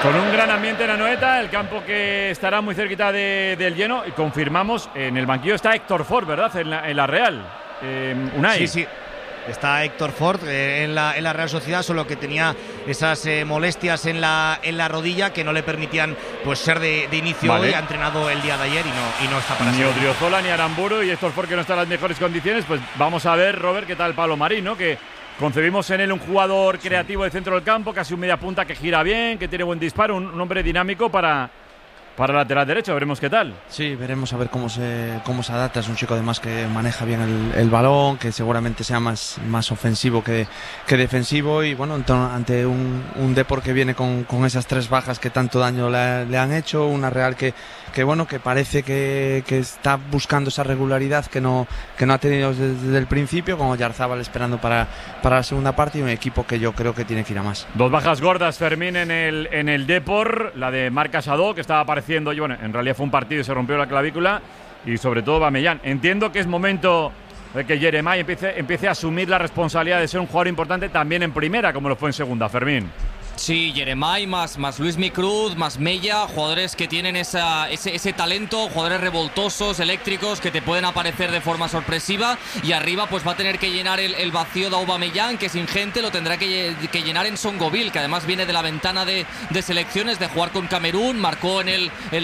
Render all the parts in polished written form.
Con un gran ambiente en Anoeta, el campo que estará muy cerquita del lleno. Y confirmamos, en el banquillo está Héctor Ford, ¿verdad? En la Real. Unai. Sí. Está Héctor Ford en la Real Sociedad, solo que tenía esas molestias en la rodilla que no le permitían pues ser de inicio. Vale. Hoy ha entrenado el día de ayer y no está para Ni ser. Odriozola ni Aramburu y Héctor Ford, que no está en las mejores condiciones. Pues vamos a ver, Robert, qué tal Pablo Marín, ¿no? Que concebimos en él un jugador creativo de centro del campo, casi un media punta que gira bien, que tiene buen disparo, un hombre dinámico para lateral derecho. Veremos qué tal. Sí, veremos a ver cómo se adapta. Es un chico además que maneja bien el balón, que seguramente sea más ofensivo que defensivo. Y bueno, ante un Depor que viene con esas 3 bajas que tanto daño le han hecho, una Real que parece que está buscando esa regularidad que no ha tenido desde el principio, con Oyarzábal esperando para la segunda parte, y un equipo que yo creo que tiene que ir a más. 2 bajas gordas, Fermín, en el Depor, la de Marc Casado, que estaba apareciendo, y bueno, en realidad fue un partido y se rompió la clavícula, y sobre todo Bamellán. Entiendo que es momento de que Jeremai empiece a asumir la responsabilidad de ser un jugador importante también en primera, como lo fue en segunda, Fermín. Sí, Jeremai más Luismi Cruz, más Mella, jugadores que tienen ese talento, jugadores revoltosos, eléctricos, que te pueden aparecer de forma sorpresiva, y arriba pues va a tener que llenar el vacío de Aubameyang, que es ingente, lo tendrá que llenar en Songoville, que además viene de la ventana de selecciones, de jugar con Camerún, marcó en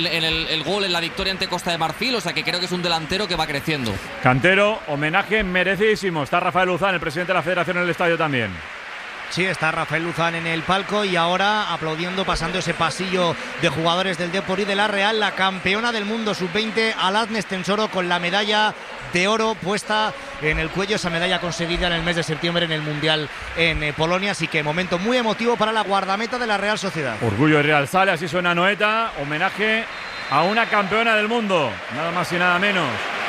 el gol en la victoria ante Costa de Marfil, o sea que creo que es un delantero que va creciendo. Cantero, homenaje merecidísimo. Está Rafael Luzán, el presidente de la Federación, en el estadio también. Sí, está Rafael Luzán en el palco y ahora aplaudiendo, pasando ese pasillo de jugadores del Depor y de la Real, la campeona del mundo sub-20, Aladnes Tensoro, con la medalla de oro puesta en el cuello, esa medalla conseguida en el mes de septiembre en el Mundial en Polonia. Así que momento muy emotivo para la guardameta de la Real Sociedad. Orgullo de Real Sale, así suena Anoeta, homenaje a una campeona del mundo, nada más y nada menos.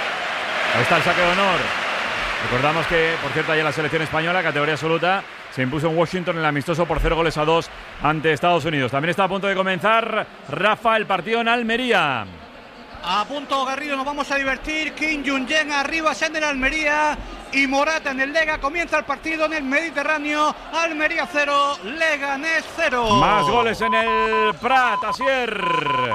Ahí está el saque de honor. Recordamos que, por cierto, ayer la selección española, categoría absoluta, se impuso en Washington en el amistoso por 0-2 ante Estados Unidos. También está a punto de comenzar, Rafa, el partido en Almería. A punto, Garrido, nos vamos a divertir. Kim Jong-un arriba, en el Almería, y Morata en el Lega. Comienza el partido en el Mediterráneo. Almería 0, Leganés 0. Más goles en el Prat, Asier.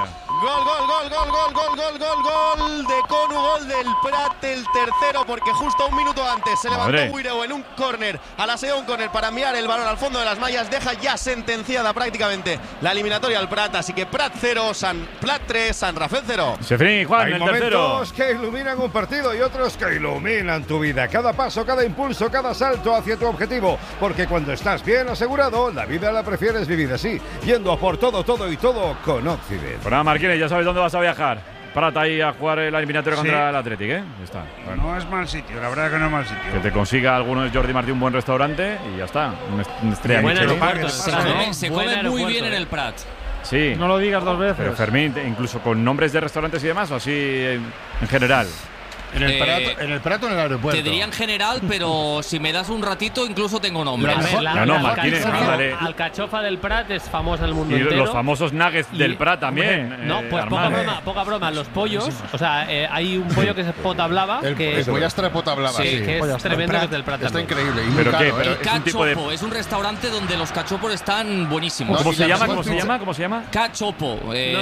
Gol de Conu, gol del Prat, el tercero, porque justo un minuto antes se levantó Guireu en un córner, a la segunda córner, para enviar el balón al fondo de las mallas. Deja ya sentenciada prácticamente la eliminatoria al Prat, así que Prat 0, Prat 3, San Rafael 0. Sefrín y Juan, Hay el tercero. momentos que iluminan un partido y otros que iluminan tu vida. Cada paso, cada impulso, cada salto hacia tu objetivo, porque cuando estás bien asegurado, la vida la prefieres vivir así, yendo a por todo y todo con Occident. Pues nada, Marquines, ya sabes dónde vas a viajar. Párate ahí a jugar la eliminatoria contra el Athletic, ¿eh? Ya está. Bueno. No es mal sitio, la verdad que no es mal sitio. Que te consiga alguno, Jordi Martí, un buen restaurante y ya está. Una estrella Michelin. Se come muy bien en el Prat. Sí. No lo digas 2 veces. Pero Fermín, incluso con nombres de restaurantes y demás, o así en general. En el Prat o en el aeropuerto. Te diría en general, pero si me das un ratito, incluso tengo nombre. La alcachofa del Prat es famosa en el mundo entero. Y los famosos nuggets del Prat también. No, pues poca broma. Los pollos, o sea, hay un pollo que es pota blava. El pollastre pota blava, sí. Que es tremendo, que del Prat. Está increíble. Y ¿Pero qué? Pero el cachopo es un restaurante donde los cachopos están buenísimos. ¿Cómo se llama? Cachopo.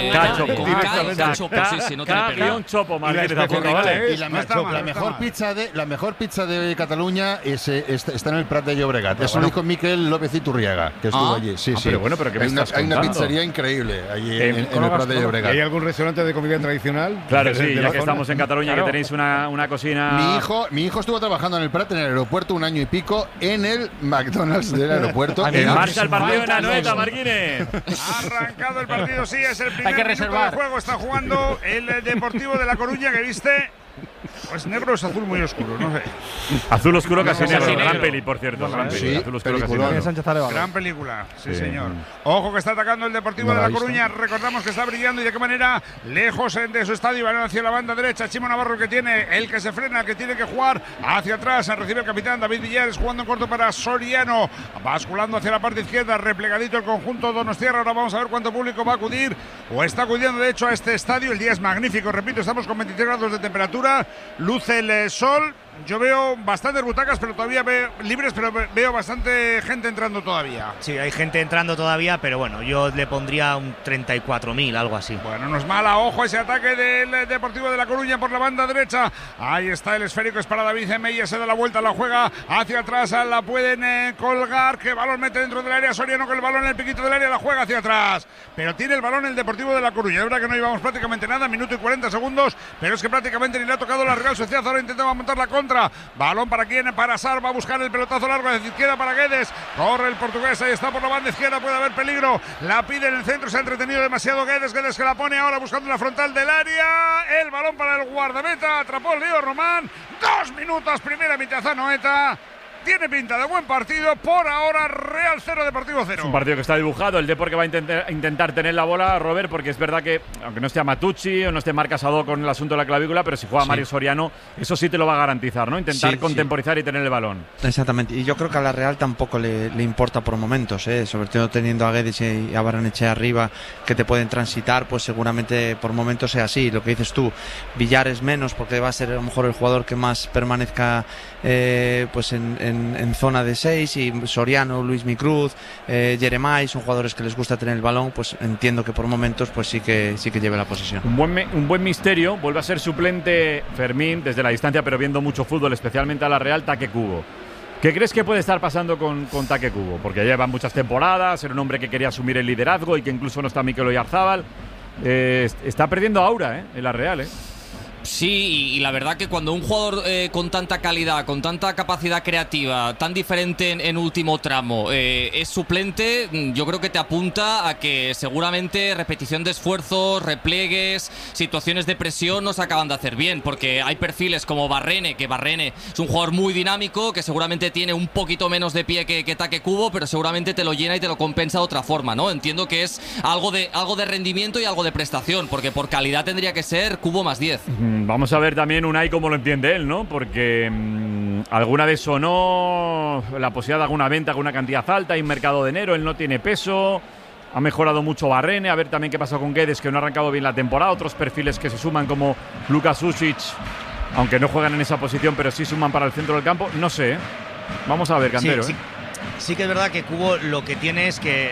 Cachopo, sí, no tiene pena. Chopo, ¿vale? La mejor pizza de Cataluña está en el Prat de Llobregat. Eso lo dijo Miquel López Iturriaga, que estuvo allí. Sí. Pero bueno, pero ¿qué me estás hay una contando? pizzería increíble allí en el Prat de Llobregat. ¿Hay algún restaurante de comida tradicional? Claro, sí, ya que estamos en Cataluña, que tenéis una cocina. Mi hijo estuvo trabajando en el Prat, en el aeropuerto, 1 año y pico, en el McDonald's del aeropuerto. En marcha el partido en Anoeta, Marquines. Ha arrancado el partido, sí, es el primer minuto del juego. Está jugando el Deportivo de La Coruña, que viste. Pues negro es azul muy oscuro, no sé. Azul oscuro casi negro. Gran peli, por cierto. Gran peli. Sí, azul oscuro casi negro. Gran película, sí, señor. Ojo que está atacando el Deportivo de La Coruña. Recordamos que está brillando y de qué manera. Lejos de su estadio, balón hacia la banda derecha. Chimo Navarro, que tiene el que se frena, que tiene que jugar hacia atrás. Recibe el capitán David Villares, jugando en corto para Soriano. Basculando hacia la parte izquierda, replegadito el conjunto donostiarra. Ahora vamos a ver cuánto público va a acudir, o está acudiendo de hecho a este estadio. El día es magnífico, repito, estamos con 23 grados de temperatura. Luce el sol, Yo veo bastantes butacas, pero todavía libres, pero veo bastante gente entrando todavía. Sí, hay gente entrando todavía, pero bueno, yo le pondría un 34.000, algo así. Bueno, no es mala. Ojo ese ataque del Deportivo de La Coruña por la banda derecha. Ahí está el esférico, es para David Mella, se da la vuelta, la juega hacia atrás, la pueden colgar. Que balón mete dentro del área. Soriano con el balón en el piquito del área, la juega hacia atrás. Pero tiene el balón el Deportivo de La Coruña. Es verdad que no llevamos prácticamente nada, minuto y 40 segundos, pero es que prácticamente ni le ha tocado la Real Sociedad. Ahora intentaba montar la contra. Balón para quién, para Sar, va a buscar el pelotazo largo desde izquierda para Guedes. Corre el portugués, ahí está por la banda izquierda, puede haber peligro. La pide en el centro, se ha entretenido demasiado Guedes que la pone ahora buscando la frontal del área. El balón para el guardameta, atrapó Leo Román. 2 minutos, primera mitad Anoeta. Tiene pinta de buen partido. Por ahora, Real 0, Deportivo 0. Es un partido que está dibujado. El Depor que va a intentar tener la bola, Robert, porque es verdad que, aunque no esté Matucci o no esté Marc Casado con el asunto de la clavícula, pero si juega Mario Soriano, eso sí te lo va a garantizar, ¿no? Intentar contemporizar y tener el balón. Exactamente. Y yo creo que a la Real tampoco le importa por momentos, sobre todo teniendo a Guedes y a Barrenechea arriba que te pueden transitar, pues seguramente por momentos sea así. Lo que dices tú, Villares menos, porque va a ser a lo mejor el jugador que más permanezca pues en zona de 6, y Soriano, Luis Micruz, Jeremai son jugadores que les gusta tener el balón, pues entiendo que por momentos pues sí que lleve la posesión. Un buen misterio, vuelve a ser suplente Fermín desde la distancia, pero viendo mucho fútbol, especialmente a la Real, Take Kubo. ¿Qué crees que puede estar pasando con Take Kubo? Porque lleva muchas temporadas, era un hombre que quería asumir el liderazgo y que incluso no está Mikel Oyarzábal. Está perdiendo aura en la Real, Sí, y la verdad que cuando un jugador con tanta calidad, con tanta capacidad creativa, tan diferente en último tramo, es suplente, yo creo que te apunta a que seguramente repetición de esfuerzos, repliegues, situaciones de presión no se acaban de hacer bien, porque hay perfiles como Barrene, que Barrene es un jugador muy dinámico, que seguramente tiene un poquito menos de pie que Take Kubo, pero seguramente te lo llena y te lo compensa de otra forma, ¿no? Entiendo que es algo de rendimiento y algo de prestación, porque por calidad tendría que ser Kubo más 10. Vamos a ver también Unai cómo lo entiende él, ¿no? Porque alguna vez sonó la posibilidad de alguna venta con una cantidad alta, hay un mercado de enero, él no tiene peso, ha mejorado mucho Barrene, a ver también qué pasa con Guedes, que no ha arrancado bien la temporada, otros perfiles que se suman como Lukas Susic, aunque no juegan en esa posición, pero sí suman para el centro del campo, no sé, Vamos a ver, Cantero. Sí que es verdad que Kubo lo que tiene es que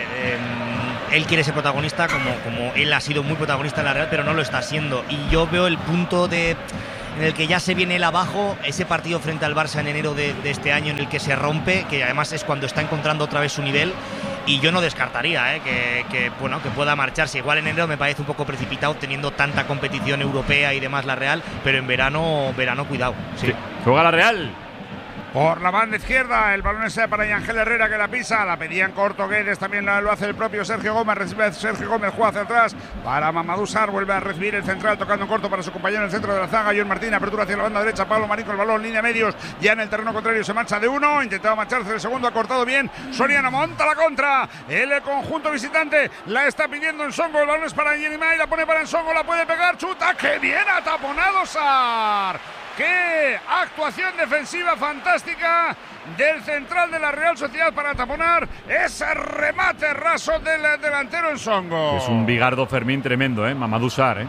él quiere ser protagonista, como él ha sido muy protagonista en la Real, pero no lo está siendo. Y yo veo el punto en el que ya se viene él abajo, ese partido frente al Barça en enero de este año en el que se rompe, que además es cuando está encontrando otra vez su nivel. Y yo no descartaría que pueda marcharse. Igual en enero me parece un poco precipitado teniendo tanta competición europea y demás la Real, pero en verano cuidado. Sí. Juega la Real. Por la banda izquierda, el balón es para Ángel Herrera, que la pisa, la pedían corto Guedes, también lo hace el propio Sergio Gómez, recibe Sergio Gómez, juega hacia atrás para Mamadou Sarr, vuelve a recibir el central, tocando corto para su compañero en el centro de la zaga, John Martín, apertura hacia la banda derecha, Pablo Marín con el balón, línea medios, ya en el terreno contrario, se marcha de uno, intentaba marcharse del segundo, ha cortado bien, Soriano monta la contra, el conjunto visitante la está pidiendo Ensongo, el balón es para Yenimay, la pone para Ensongo, la puede pegar, chuta, que bien ha taponado Sarr. ¡Qué actuación defensiva fantástica del central de la Real Sociedad para taponar ese remate raso del delantero Ensongo! Es un Bigardo Fermín tremendo, Mamadou Sarr,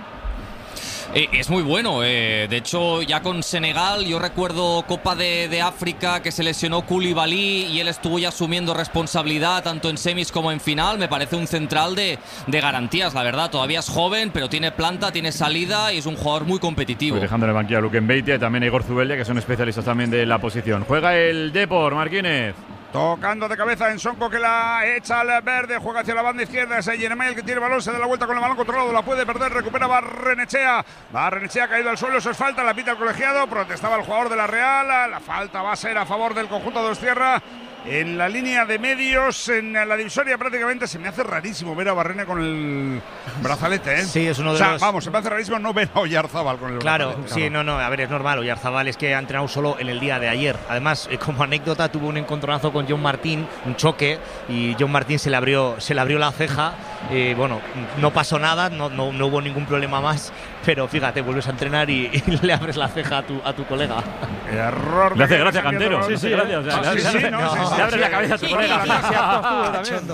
Es muy bueno, de hecho ya con Senegal yo recuerdo Copa de África que se lesionó Koulibaly y él estuvo ya asumiendo responsabilidad tanto en semis como en final. Me parece un central de garantías, la verdad, todavía es joven pero tiene planta, tiene salida y es un jugador muy competitivo. Dejando en el banquillo a Luque Mbeitia y también a Igor Zubeldia, que son especialistas también de la posición. Juega el Depor, Marquínez. Tocando de cabeza Ensongo, que la echa al verde, juega hacia la banda izquierda, es Yenimay el que tiene el balón, se da la vuelta con el balón controlado, la puede perder, recupera Barrenechea ha caído al suelo, eso es falta, la pita el colegiado, protestaba el jugador de la Real, la falta va a ser a favor del conjunto de Dostierra. En la línea de medios, en la divisoria prácticamente, se me hace rarísimo ver a Barrene con el brazalete, Sí, es uno de los... Vamos, se me hace rarísimo no ver a Oyarzábal con el brazalete. Claro, sí, no, a ver, es normal, Oyarzábal es que ha entrenado solo en el día de ayer. Además, como anécdota, tuvo un encontronazo con John Martín, un choque, y John Martín se le abrió la ceja. Bueno, no pasó nada, no hubo ningún problema más, pero fíjate, vuelves a entrenar y le abres la ceja a tu colega. Error. Le hace gracia, Cantero. Sí, gracias. Le abres la cabeza a tu colega.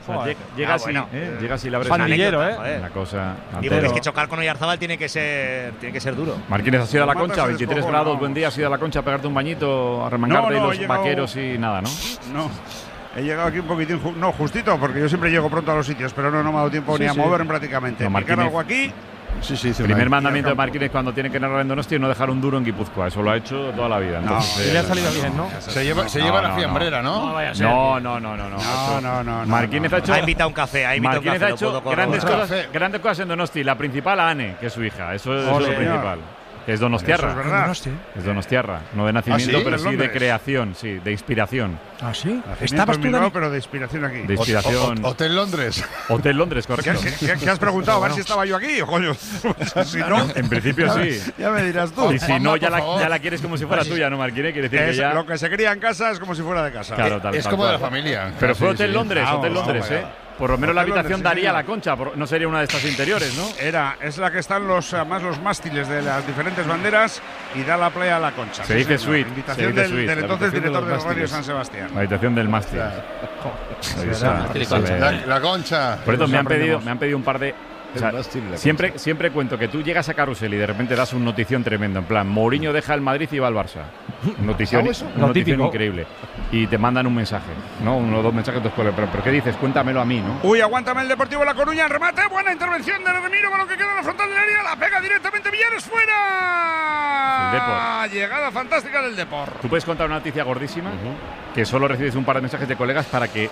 O sea, llega así, bueno. llega así la abre. Pandillero, La cosa. Digo, es que chocar con Oyarzabal tiene que ser duro. Martínez, ¿has ido a la ¿Cuántas Concha? se 23 despojó? grados, No. buen día. ¿Has ido a la Concha a pegarte un bañito, a remangarte No, los he llegado- vaqueros y nada, no? No. He llegado aquí un poquitín, justito, porque yo siempre llego pronto a los sitios, pero no me ha dado tiempo ni a moverme prácticamente. No, Marcar Martínez. algo aquí. Sí, El primer mandamiento de Martínez cuando tiene que narrar en Donosti es no dejar un duro en Guipúzcoa. Eso lo ha hecho toda la vida. Entonces, Y le ha salido bien, ¿no? Se lleva la fiambrera, No ¿no? vaya a ser. No. Martínez ha hecho. Ha invitado un café, Martínez ha hecho grandes corroborar. cosas en Donosti. La principal a Ane, que es su hija. Eso es lo señor. principal. Que es Donostiarra. Eso es verdad. Es Donostiarra. No de nacimiento, sí? pero ¿En sí de Londres? creación, sí, de inspiración. ¿Ah, sí? Nacimiento ¿Estabas en tú, Bilbao, Dani? pero de inspiración aquí. De inspiración. Hotel Londres. Hotel Londres, correcto. ¿Qué has preguntado? A ver si estaba yo aquí, coño. Si no, En principio sí. ya me dirás tú. Y si no, ya por favor. la quieres como si fuera tuya, ¿no, Marquine? Quiere decir que Es ya. lo que se cría en casa es como si fuera de casa. Claro, tal, Es tal como de la cual. familia. Pero fue Sí, Hotel sí. Londres, Ah, Hotel vamos, Londres, vamos, ¿eh? Por lo menos la Hotel habitación Londres, sí, daría a la señor. Concha, no sería una de estas interiores, ¿no? Es la que están más los mástiles de las diferentes banderas y da la playa a la Concha. Se dice señor. suite, Invitación se dice del suite. entonces La habitación de director los del Radio mástiles. San Sebastián. La habitación del mástil. Ahí está. La Concha. Por eso me han aprendemos. pedido un par de. O sea, El mástil, la siempre cuento que tú llegas a Carrusel y de repente das un notición tremendo. En plan, Mourinho deja el Madrid y va al Barça. Notición, ¿Hago eso? una Lo notición típico. increíble. Y te mandan un mensaje, ¿no? Uno o dos mensajes después. ¿Pero qué dices? Cuéntamelo a mí, ¿no? Uy, aguántame el Deportivo La Coruña, remate, buena intervención de Remiro con lo que queda en la frontal del área, la pega directamente Villares fuera. El Depor. Llegada fantástica del Depor. Tú puedes contar una noticia gordísima que solo recibes un par de mensajes de colegas para que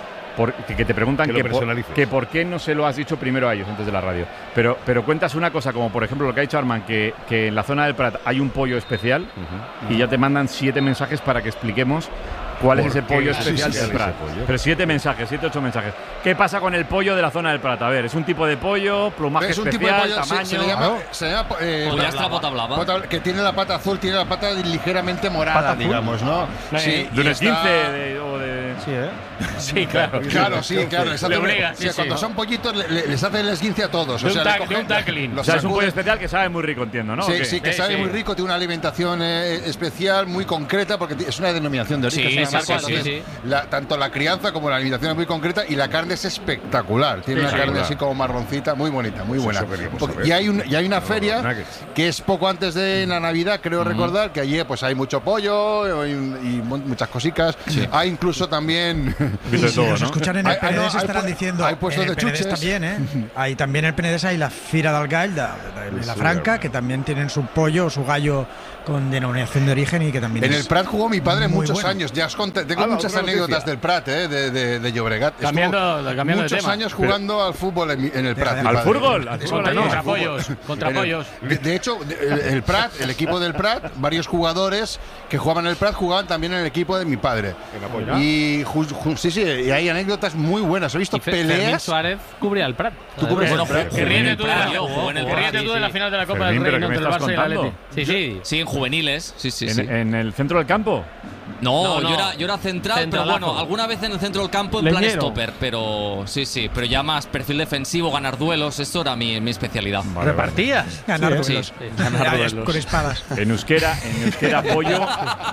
te preguntan Que lo personalices. que por qué no se lo has dicho primero a ellos antes de la radio. Pero cuentas una cosa como por ejemplo lo que ha dicho Arman, que en la zona del Prat hay un pollo especial y ya te mandan 7 mensajes para que expliquemos cuál es ese pollo especial del Prat. Pero 7 mensajes, 7, 8 mensajes. ¿Qué pasa con el pollo de la zona del Prat? A ver, es un tipo de pollo, plumaje Es un especial, tipo de pollo, tamaño. se llama Pollastra bota blava. que tiene la pata azul, tiene la pata ligeramente morada, digamos, ¿no? Sí, De y unos está- 15 o de. Sí, ¿eh? Sí, claro. Claro, sí, claro. Le obliga, sí, sí. Cuando son pollitos les hacen el esguince a todos. De un le tac- cogen- de un tackling. los O sea, es un sacuden. pollo especial que sabe muy rico, entiendo, ¿no? ¿O Sí, qué? sí, que sabe sí. muy rico, tiene una alimentación especial, muy concreta, porque es una denominación de origen. Sí, es una sí, marca, sí, entonces, sí. tanto la crianza como la alimentación es muy concreta y la carne es espectacular. Tiene Sí, una sí, carne claro. así como marroncita, muy bonita, muy buena. deberíamos saber. Y hay una feria nuggets. que es poco antes de la Navidad, creo recordar, que allí pues hay mucho pollo y muchas cositas. Hay incluso también Visto de Si todo, nos ¿no? escuchan en el Hay- hay- Penedès hay estarán pu- diciendo hay puestos en el de Penedès chuches. también, ¿eh? Hay también el Penedès hay la Fira del Gall de la Franca, que también tienen su pollo o su gallo con denominación de origen y que también en es el Prat jugó mi padre muy muchos bueno. años. Ya tengo Hala, muchas otra anécdotas noticia. del Prat, de Llobregat. Estuvo Cambiando de muchos tema. años jugando al fútbol en el Prat. mi ¿Al padre. fútbol? ¿Al fútbol ahí? Contra al fútbol. pollos. Contra En el- pollos. De hecho, el Prat, el equipo del Prat, varios jugadores que jugaban en el Prat jugaban también en el equipo de mi padre. En apoyo. Y sí, y hay anécdotas muy buenas. He visto Y Fermín peleas. Suárez cubría el Prat. Tú cubres Bueno, el Prat. Que ríete tú de la, jugó en el que ríete Prat, tú de la final de la Copa Fermín, del ¿pero Rey qué entre me el estás Barça y el contando? Atleti. Sí. Sí, en juveniles. Sí, sí, sí. ¿En el centro del campo? No, No, yo era central, pero Centralazo. bueno, alguna vez en el centro del campo en plan Leñero. stopper, pero sí, pero ya más perfil defensivo, ganar duelos, esto era mi especialidad. ¿Repartías? ganar Sí, duelos. ganar Ya, duelos. con espadas. En euskera pollo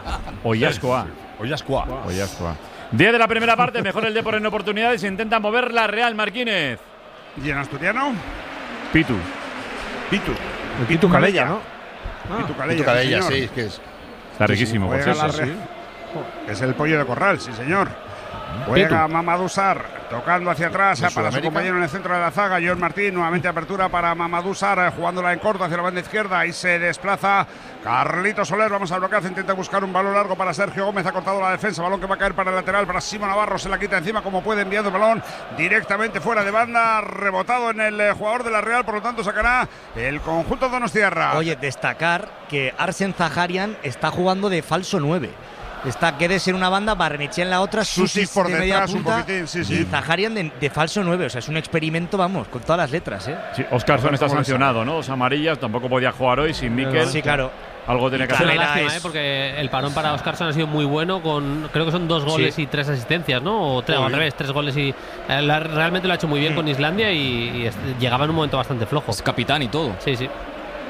Oiascoa. Oiascoa. 10 de la primera parte, mejor el Depor en oportunidades, intenta mover la Real Marquínez. ¿Y en asturiano? Pitu. Pitu. Pitu Calella, ¿no? Pitu Calella, Pitu Calella, sí, sí, señor. es que es. Está riquísimo, por Juega cierto. la Es el pollo de corral, sí, señor. Juega Mamadou Sarr, tocando hacia atrás ¿De para su Sudamérica? compañero en el centro de la zaga, Joel Martín, nuevamente apertura para Mamadou Sarr, jugándola en corto hacia la banda izquierda, y se desplaza Carlito Soler, vamos al bloqueo, intenta buscar un balón largo para Sergio Gómez, ha cortado la defensa, balón que va a caer para el lateral, para Simón Navarro, se la quita encima como puede, enviando el balón directamente fuera de banda, rebotado en el jugador de la Real, por lo tanto sacará el conjunto donostiarra. Oye, destacar que Arsen Zaharian está jugando de falso 9. Está Guedes en una banda, Barrenechea en la otra, Susic por de media detrás un punta poquitín, sí, y sí. Zaharian de falso 9. O sea, es un experimento, vamos, con todas las letras, ¿eh? Sí, Oscarsson está sancionado, ¿no? 2 amarillas, tampoco podía jugar hoy sin Mikel. Sí, claro. Algo tiene que Es una hacer. Calera lástima, porque el parón para Oscarsson ha sido muy bueno, con creo que son 2 goles Sí. y 3 asistencias, ¿no? O al revés, 3 goles y realmente lo ha hecho muy bien con Islandia y llegaba en un momento bastante flojo. Es capitán y todo. Sí, sí.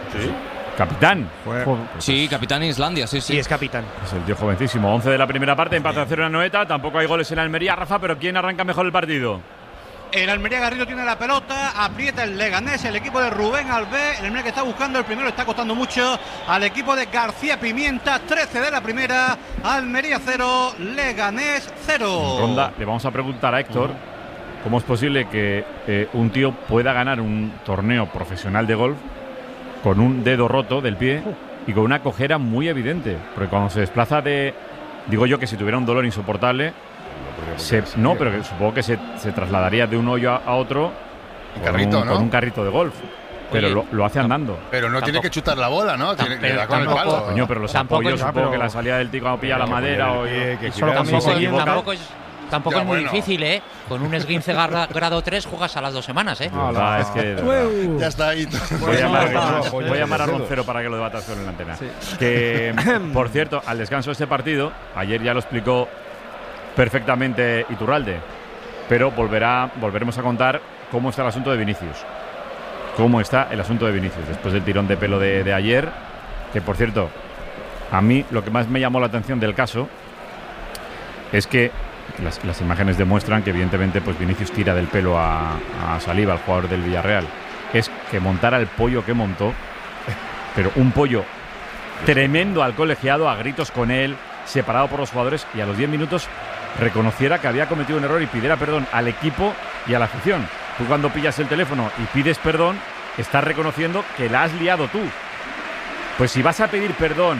Capitán. Sí, capitán en Islandia, sí, Sí, sí. es capitán. Es el tío jovencísimo. 11 de la primera parte, empate a 0 en Anoeta. Tampoco hay goles en Almería, Rafa, pero ¿quién arranca mejor el partido? El Almería Garrido tiene la pelota, aprieta el Leganés, el equipo de Rubén Albé. El Almería que está buscando el primero, está costando mucho al equipo de García Pimienta. 13 de la primera, Almería 0, Leganés 0. Ronda, le vamos a preguntar a Héctor cómo es posible que un tío pueda ganar un torneo profesional de golf con un dedo roto del pie y con una cojera muy evidente. Porque cuando se desplaza digo yo que si tuviera un dolor insoportable, pero que supongo que se trasladaría de un hoyo a otro con un carrito de golf. Pero lo hace andando. Pero no tiene que chutar la bola, ¿no? Le da con el palo. Coño, pero los apoyos, supongo que la salida del tío cuando pilla la madera Tampoco es muy difícil, ¿eh? Con un esguince grado 3 juegas a las 2 semanas, ¿eh? Es que, ya está ahí. Voy a llamar a Roncero para que lo debatas con la antena. Sí. Que, por cierto, al descanso de este partido, ayer ya lo explicó perfectamente Iturralde, pero volveremos a contar cómo está el asunto de Vinicius. Cómo está el asunto de Vinicius después del tirón de pelo de ayer, que, por cierto, a mí lo que más me llamó la atención del caso es que las imágenes demuestran que evidentemente pues Vinicius tira del pelo a Saliba, al jugador del Villarreal. Es que montara el pollo que montó, pero un pollo tremendo al colegiado, a gritos con él, separado por los jugadores, y a los 10 minutos reconociera que había cometido un error y pidiera perdón al equipo y a la afición. Tú cuando pillas el teléfono y pides perdón, estás reconociendo que la has liado tú. Pues si vas a pedir perdón,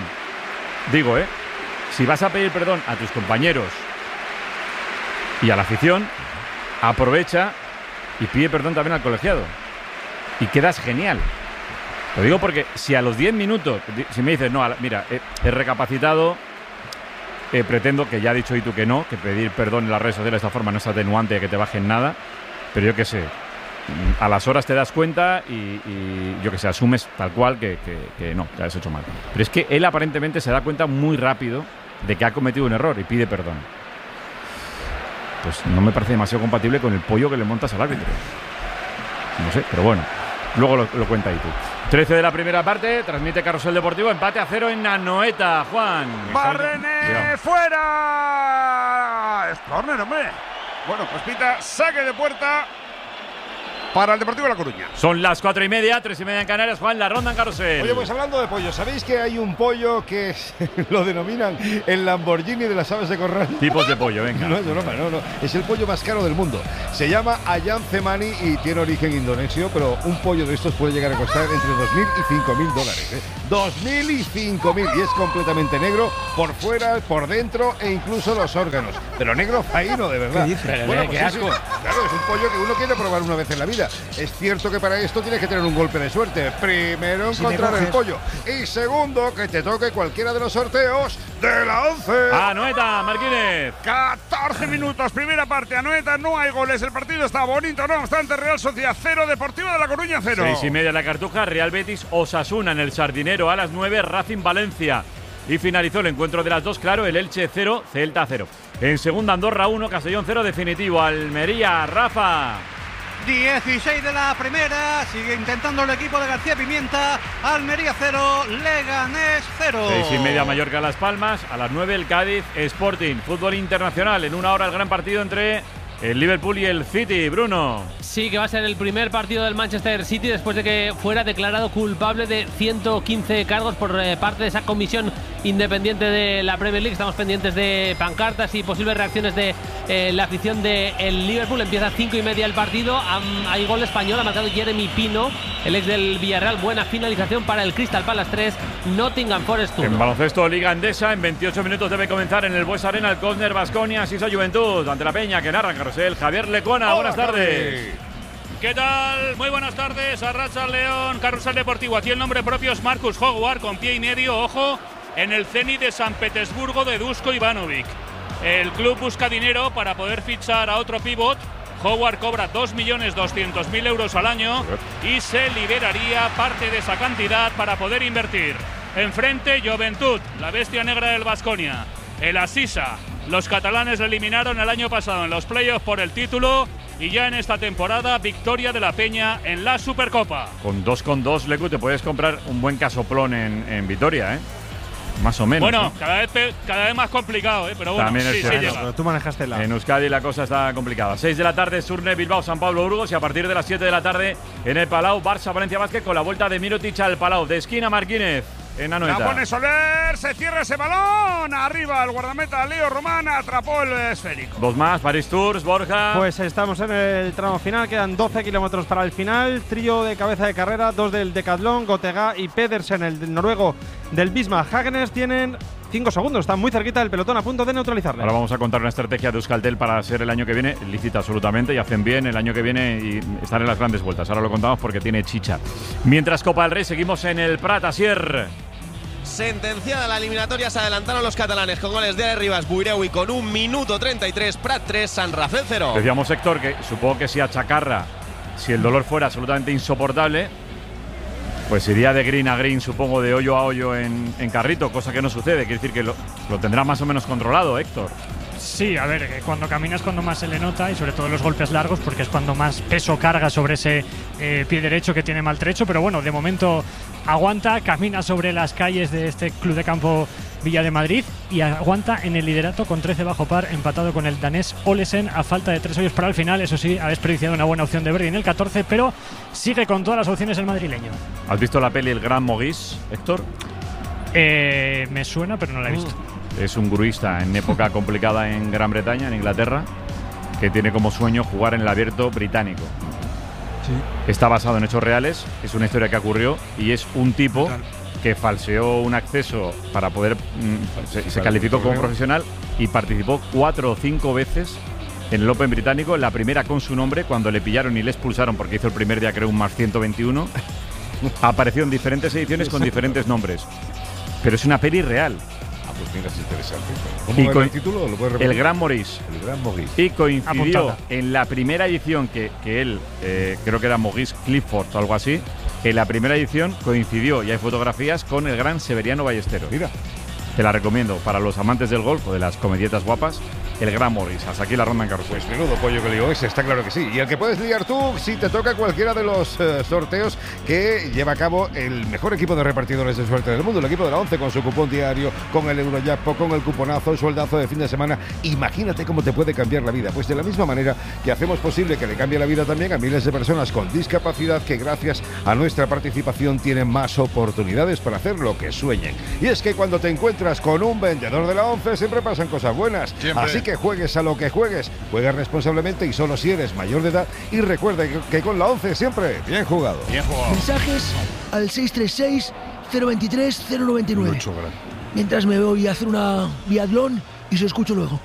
si vas a pedir perdón a tus compañeros y a la afición, aprovecha y pide perdón también al colegiado. Y quedas genial. Lo digo porque si a los 10 minutos, si me dices, no, mira, he recapacitado, pretendo, que ya ha dicho y tú que no, que pedir perdón en las redes sociales de esta forma no es atenuante de que te bajen nada, pero yo qué sé, a las horas te das cuenta y yo qué sé, asumes tal cual que no, que has hecho mal. Pero es que él aparentemente se da cuenta muy rápido de que ha cometido un error y pide perdón. Pues no me parece demasiado compatible con el pollo que le montas al árbitro. No sé, pero bueno, luego lo cuenta ahí tú. 13 de la primera parte, transmite Carrusel Deportivo, empate a 0 en Anoeta, Juan. ¡Barrene fuera! Es córner, hombre. Bueno, pues pita saque de puerta para el Deportivo de La Coruña. Son las 4:30, 3:30 en Canarias. Juan, la ronda en Carrusel. Oye, pues hablando de pollo, ¿sabéis que hay un pollo que lo denominan el Lamborghini de las aves de corral? Tipos de pollo, venga. No es broma, no. Es el pollo más caro del mundo. Se llama Ayam Cemani y tiene origen indonesio, pero un pollo de estos puede llegar a costar entre $2.000 y $5.000, ¿eh? 2.000 y 5.000, y es completamente negro por fuera, por dentro e incluso los órganos. Pero negro faíno, de verdad. ¿Qué dices? Bueno, pues qué asco. Claro, es un pollo que uno quiere probar una vez en la vida. Es cierto que para esto tienes que tener un golpe de suerte. Primero, encontrar el pollo. Y segundo, que te toque cualquiera de los sorteos de la 11. Anoeta, Martínez. 14 minutos, primera parte. Anoeta, no hay goles. El partido está bonito, no obstante. Real Sociedad 0, Deportivo de La Coruña 0. 6:30 la Cartuja, Real Betis, Osasuna en el Sardinero a las 9, Racing Valencia. Y finalizó el encuentro de las dos, claro, el Elche 0, Celta 0. En segunda, Andorra 1, Castellón 0, definitivo. Almería, Rafa. 16 de la primera, sigue intentando el equipo de García Pimienta. Almería 0, Leganés 0. 6:30 Mallorca Las Palmas, a las 9 el Cádiz Sporting. Fútbol internacional, en una hora el gran partido entre el Liverpool y el City. Bruno. Sí, que va a ser el primer partido del Manchester City después de que fuera declarado culpable de 115 cargos por parte de esa comisión independiente de la Premier League. Estamos pendientes de pancartas y posibles reacciones de la afición del Liverpool. Empieza a 5:30 el partido. Hay gol español, ha marcado Jeremy Pino, el ex del Villarreal. Buena finalización para el Crystal Palace 3, Nottingham Forest 1. En baloncesto, Liga Endesa, en 28 minutos debe comenzar en el Bues Arena el córner Baskonia, Sisa Juventud, ante la Peña, que narra Carrusel. Javier Lecona, buenas tardes. ¿Qué tal? Muy buenas tardes. Arracha León, Carrusel Deportivo. Aquí el nombre propio es Marcus Howard, con pie y medio, ojo, en el Zenit de San Petersburgo de Dusko Ivanovic. El club busca dinero para poder fichar a otro pívot. Howard cobra 2.200.000 euros al año y se liberaría parte de esa cantidad para poder invertir. Enfrente, Juventud, la bestia negra del Baskonia. El Asisa. Los catalanes le eliminaron el año pasado en los playoffs por el título y ya en esta temporada victoria de la Peña en la Supercopa. Con 2,2, Lecu, te puedes comprar un buen casoplón en Vitoria, ¿eh? Más o menos. Bueno, cada vez más complicado, pero bueno, también sí llega. Pero tú manejaste la. En Euskadi la cosa está complicada. 6 de la tarde, Surne, Bilbao, San Pablo, Burgos. Y a partir de las 7 de la tarde, en el Palau, Barça, Valencia Basket, con la vuelta de Mirotic al Palau. De esquina, Marquínez. En Anoeta. La pone Soler, se cierra ese balón. Arriba el guardameta Leo Román atrapó el esférico. Dos más, Paris Tours, Borja. Pues estamos en el tramo final, quedan 12 kilómetros para el final. Trío de cabeza de carrera, 2 del Decathlon, Gotega y Pedersen, el noruego del Bismarck Hagenes, tienen 5 segundos, están muy cerquita del pelotón, a punto de neutralizarle. Ahora vamos a contar una estrategia de Euskaltel para ser el año que viene, lícita absolutamente, y hacen bien el año que viene y estar en las grandes vueltas. Ahora lo contamos porque tiene chicha. Mientras Copa del Rey, seguimos en el Prat, Asier. Sentenciada la eliminatoria, se adelantaron los catalanes con goles de Ale Ribas, Buireu y con 1 minuto 33, Prat 3, San Rafael 0. Decíamos, Héctor, que supongo que si a Chacarra, si el dolor fuera absolutamente insoportable, pues iría de green a green, supongo, de hoyo a hoyo en carrito, cosa que no sucede. Quiere decir que lo tendrá más o menos controlado, Héctor. Sí, a ver, cuando caminas cuando más se le nota y sobre todo en los golpes largos porque es cuando más peso carga sobre ese pie derecho que tiene maltrecho, pero bueno, de momento aguanta, camina sobre las calles de este Club de Campo Villa de Madrid y aguanta en el liderato con 13 bajo par, empatado con el danés Olesen a falta de 3 hoyos para el final. Eso sí, ha desperdiciado una buena opción de Verdi en el 14, pero sigue con todas las opciones el madrileño. ¿Has visto la peli El Gran Maurice, Héctor? Me suena, pero no la he visto. Es un gruista en época complicada en Gran Bretaña, en Inglaterra, que tiene como sueño jugar en el Abierto británico. Sí. Está basado en hechos reales, es una historia que ocurrió y es un tipo que falseó un acceso para poder… se calificó como profesional y participó 4 o 5 veces en el Open británico, la primera con su nombre, cuando le pillaron y le expulsaron porque hizo el primer día, creo, un más 121. Apareció en diferentes ediciones con diferentes nombres. Pero es una peli real. Pues mira, es interesante. ¿Cómo era el título? ¿Lo puedes repetir? El Gran Maurice. El Gran Maurice. Y coincidió Apuntada. en la primera edición que él, creo que era Maurice Clifford o algo así, en la primera edición coincidió, y hay fotografías, con el gran Severiano Ballesteros. Mira. Te la recomiendo para los amantes del golf o de las comedietas guapas. El Gran Maurice. Hasta aquí la ronda en carrusel. Pues menudo pollo que lió ese, está claro que sí. Y el que puedes liar tú si te toca cualquiera de los sorteos que lleva a cabo el mejor equipo de repartidores de suerte del mundo, el equipo de la 11, con su cupón diario, con el Eurojackpot, con el cuponazo, el sueldazo de fin de semana. Imagínate cómo te puede cambiar la vida. Pues de la misma manera que hacemos posible que le cambie la vida también a miles de personas con discapacidad que gracias a nuestra participación tienen más oportunidades para hacer lo que sueñen. Y es que cuando te encuentras con un vendedor de la 11 siempre pasan cosas buenas. Siempre. Así que juegues a lo que juegues, juega responsablemente y solo si eres mayor de edad, y recuerda que con la 11 siempre bien jugado. Bien jugado. Mensajes al 636-023-099. Mientras me voy a hacer una biatlón y se escucho luego.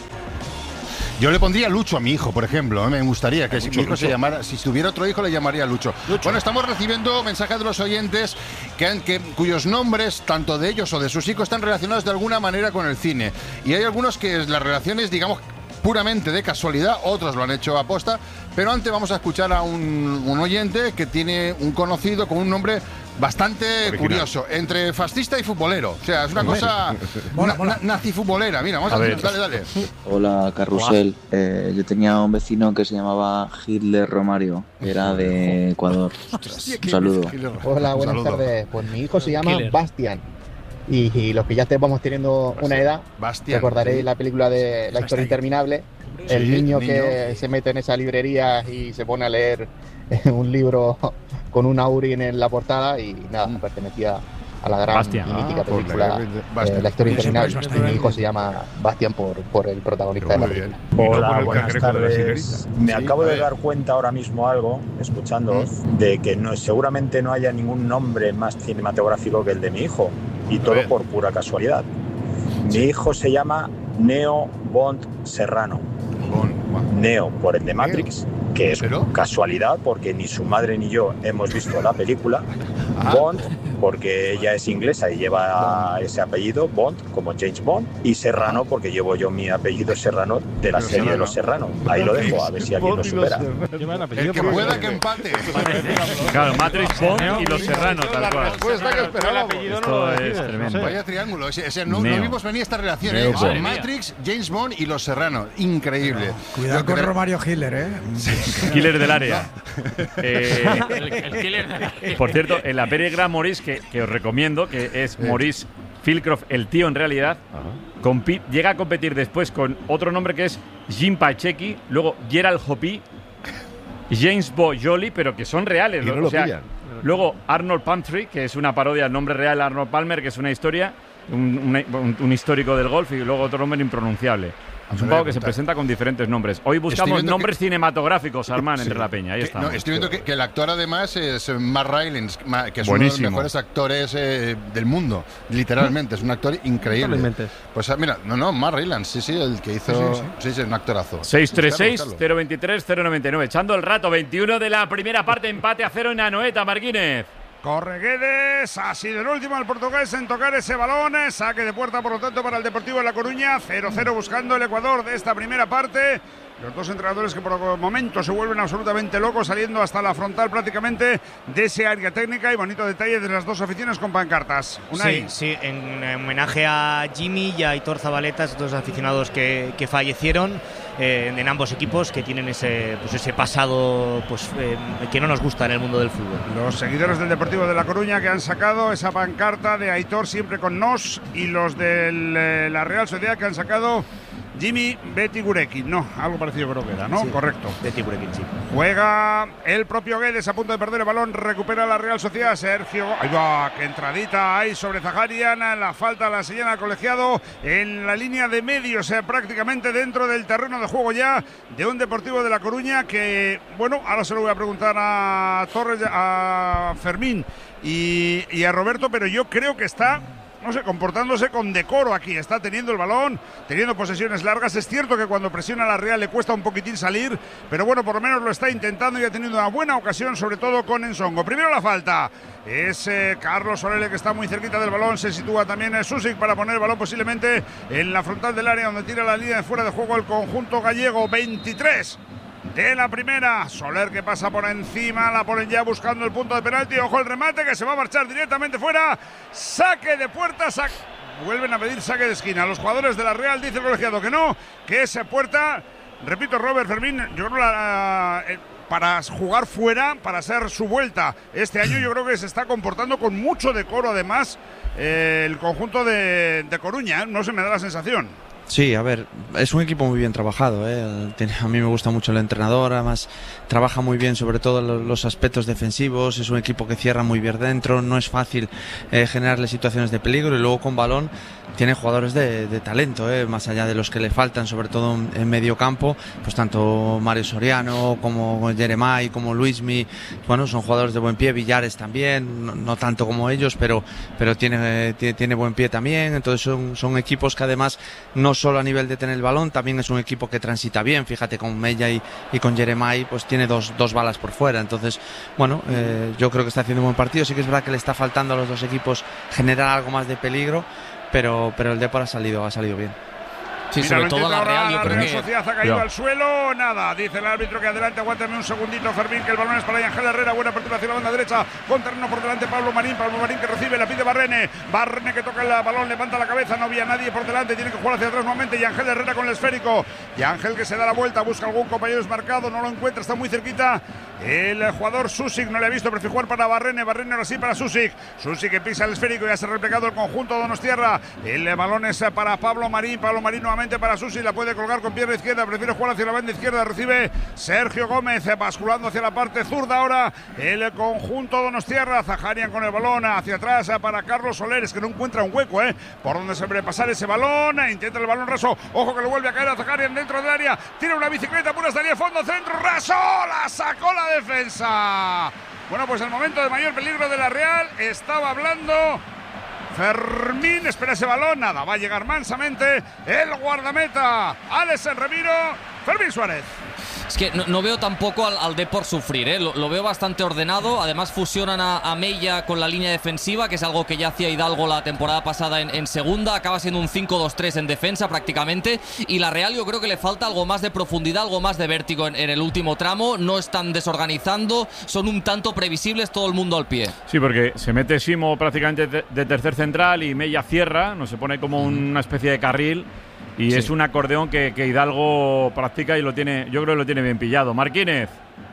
Yo le pondría Lucho a mi hijo, por ejemplo. Me gustaría que si mi hijo se llamara, si tuviera otro hijo, le llamaría Lucho. Bueno, estamos recibiendo mensajes de los oyentes cuyos nombres, tanto de ellos o de sus hijos, están relacionados de alguna manera con el cine. Y hay algunos que las relaciones, digamos, puramente de casualidad, otros lo han hecho a posta. Pero antes vamos a escuchar a un oyente que tiene un conocido con un nombre bastante curioso, entre fascista y futbolero. O sea, es una cosa nazi-futbolera. Mira, vamos a ver. Dale. Hola, Carrusel. Yo tenía un vecino que se llamaba Hitler Romario, era de Ecuador. Un saludo. Hola, buenas tardes. Pues mi hijo se llama Bastian. Y los que ya vamos teniendo una edad, recordaréis la película de La historia interminable. El niño que se mete en esa librería y se pone a leer un libro con un Aurin en la portada y nada, pertenecía a la gran y mítica película La historia interminable. Y mi hijo se llama Bastian por el protagonista de la película. Hola, buenas tardes. Me acabo de dar cuenta ahora mismo algo, escuchándoos, de que seguramente no haya ningún nombre más cinematográfico que el de mi hijo, y todo por pura casualidad. Mi hijo se llama Neo Bond Serrano. Neo por el de Matrix, que es casualidad porque ni su madre ni yo hemos visto la película. Bond porque ella es inglesa y lleva ese apellido, Bond, como James Bond. Y Serrano porque llevo yo mi apellido Serrano de la serie de Los Serranos. Ahí lo dejo, a ver si alguien lo supera. El que pueda que empate. Claro, Matrix, Bond y Los Serranos, tal cual. Esto es tremendo. Vaya triángulo. No vimos venir esta relación, ¿eh? Matrix, James Bond y Los Serranos. Increíble. Cuidado con Romario Hitler, ¿eh? Killer del área. El killer del área. Por cierto, en la peli Gran Maurice, que os recomiendo, que es Maurice Filcroft, el tío en realidad, llega a competir después con otro nombre que es Jim Pachecki, luego Gerald Hopi, James Bojoli, pero que son reales. Y no lo pillan. Luego Arnold Palmer, que es una parodia al nombre real de Arnold Palmer, que es una historia, un histórico del golf, y luego otro nombre impronunciable. Es un pavo que se presenta con diferentes nombres. Hoy buscamos nombres cinematográficos, Armand, entre la peña. Ahí está. No, estoy viendo que el actor además es Matt Rylance, que es buenísimo. Uno de los mejores actores del mundo, literalmente. Es un actor increíble. Pues mira, Matt Rylance, sí, el que hizo... Sí, un actorazo. 636-023-099. Echando el rato, 21 de la primera parte, empate a 0 en Anoeta, Marquínez. Corre Guedes, ha sido el último el portugués en tocar ese balón, saque de puerta por lo tanto para el Deportivo de La Coruña, 0-0 buscando el Ecuador de esta primera parte. Los dos entrenadores que por el momento se vuelven absolutamente locos, saliendo hasta la frontal prácticamente de ese área técnica, y bonito detalle de las dos aficiones con pancartas. Sí, en homenaje a Jimmy y a Aitor Zabaleta, dos aficionados que fallecieron en ambos equipos, que tienen ese pasado que no nos gusta en el mundo del fútbol. Los seguidores del Deportivo de La Coruña que han sacado esa pancarta de Aitor siempre con nos, y los de la Real Sociedad que han sacado Jimmy Betty Gurekin, algo parecido creo que era, ¿no? Sí, correcto. Betty Gurekin, sí. Juega el propio Guedes a punto de perder el balón, recupera la Real Sociedad, Sergio. Ahí va, qué entradita hay sobre Zaharian, la falta la señala al colegiado en la línea de medios, prácticamente dentro del terreno de juego ya de un Deportivo de La Coruña que, ahora se lo voy a preguntar a Torres, a Fermín y a Roberto, pero yo creo que está comportándose con decoro aquí, está teniendo el balón, teniendo posesiones largas. Es cierto que cuando presiona a la Real le cuesta un poquitín salir, pero por lo menos lo está intentando y ha tenido una buena ocasión, sobre todo con Ensongo. Primero la falta, es Carlos Solele que está muy cerquita del balón, se sitúa también Susic para poner el balón posiblemente en la frontal del área donde tira la línea de fuera de juego el conjunto gallego. 23 de la primera, Soler que pasa por encima, la ponen ya buscando el punto de penalti, ojo el remate que se va a marchar directamente fuera, saque de puerta, vuelven a pedir saque de esquina, los jugadores de la Real, dice el colegiado que no, que esa puerta, repito Robert Fermín, yo creo para jugar fuera, para hacer su vuelta este año, yo creo que se está comportando con mucho decoro además el conjunto de Coruña, no se me da la sensación. Sí, a ver, es un equipo muy bien trabajado, a mí me gusta mucho el entrenador, además trabaja muy bien sobre todo los aspectos defensivos, es un equipo que cierra muy bien dentro, no es fácil generarle situaciones de peligro, y luego con balón tiene jugadores de talento, más allá de los que le faltan, sobre todo en medio campo, pues tanto Mario Soriano como Jeremai, como Luismi, son jugadores de buen pie, Villares también, no tanto como ellos, pero tiene buen pie también, entonces son equipos que además no solo a nivel de tener el balón, también es un equipo que transita bien, fíjate con Mella y con Jeremai, pues tiene dos balas por fuera, entonces yo creo que está haciendo un buen partido, sí que es verdad que le está faltando a los dos equipos generar algo más de peligro, pero el Depor ha salido bien. Sí, sobre todo la Real, yo creo que... Sociedad ha caído al suelo, nada, dice el árbitro que adelante, aguántame un segundito, Fermín, que el balón es para Ángel Herrera, buena apertura hacia la banda derecha, con terreno por delante Pablo Marín que recibe, la pide Barrene que toca el balón, levanta la cabeza, no había nadie por delante, tiene que jugar hacia atrás nuevamente, y Ángel Herrera con el esférico, y Ángel que se da la vuelta, busca algún compañero desmarcado, no lo encuentra, está muy cerquita, el jugador Susic no le ha visto, prefiere jugar para Barrene ahora sí para Susic que pisa el esférico, ya se ha replegado el conjunto donostiarra, el balón es para Pablo Marín nuevamente para Susic, la puede colgar con pierna izquierda, prefiere jugar hacia la banda izquierda, recibe Sergio Gómez, basculando hacia la parte zurda ahora el conjunto donostiarra, Zaharian con el balón hacia atrás para Carlos Soler, que no encuentra un hueco por donde se pasar ese balón, intenta el balón raso, ojo que le vuelve a caer a Zaharian dentro del área, tira una bicicleta pura, estaría fondo, centro, raso, la sacó la defensa. Pues el momento de mayor peligro de la Real, estaba hablando Fermín, espera ese balón, nada, va a llegar mansamente el guardameta Alex Remiro, Fermín Suárez. Es que no veo tampoco al Depor sufrir, lo veo bastante ordenado. Además fusionan a Mella con la línea defensiva, que es algo que ya hacía Hidalgo la temporada pasada en segunda. Acaba siendo un 5-2-3 en defensa prácticamente. Y la Real yo creo que le falta algo más de profundidad, algo más de vértigo en el último tramo. No están desorganizando, son un tanto previsibles, todo el mundo al pie. Sí, porque se mete Simo prácticamente de tercer central y Mella cierra, no se pone como una especie de carril. Y sí, es un acordeón que Hidalgo practica y lo tiene, yo creo que lo tiene bien pillado. Marquínez.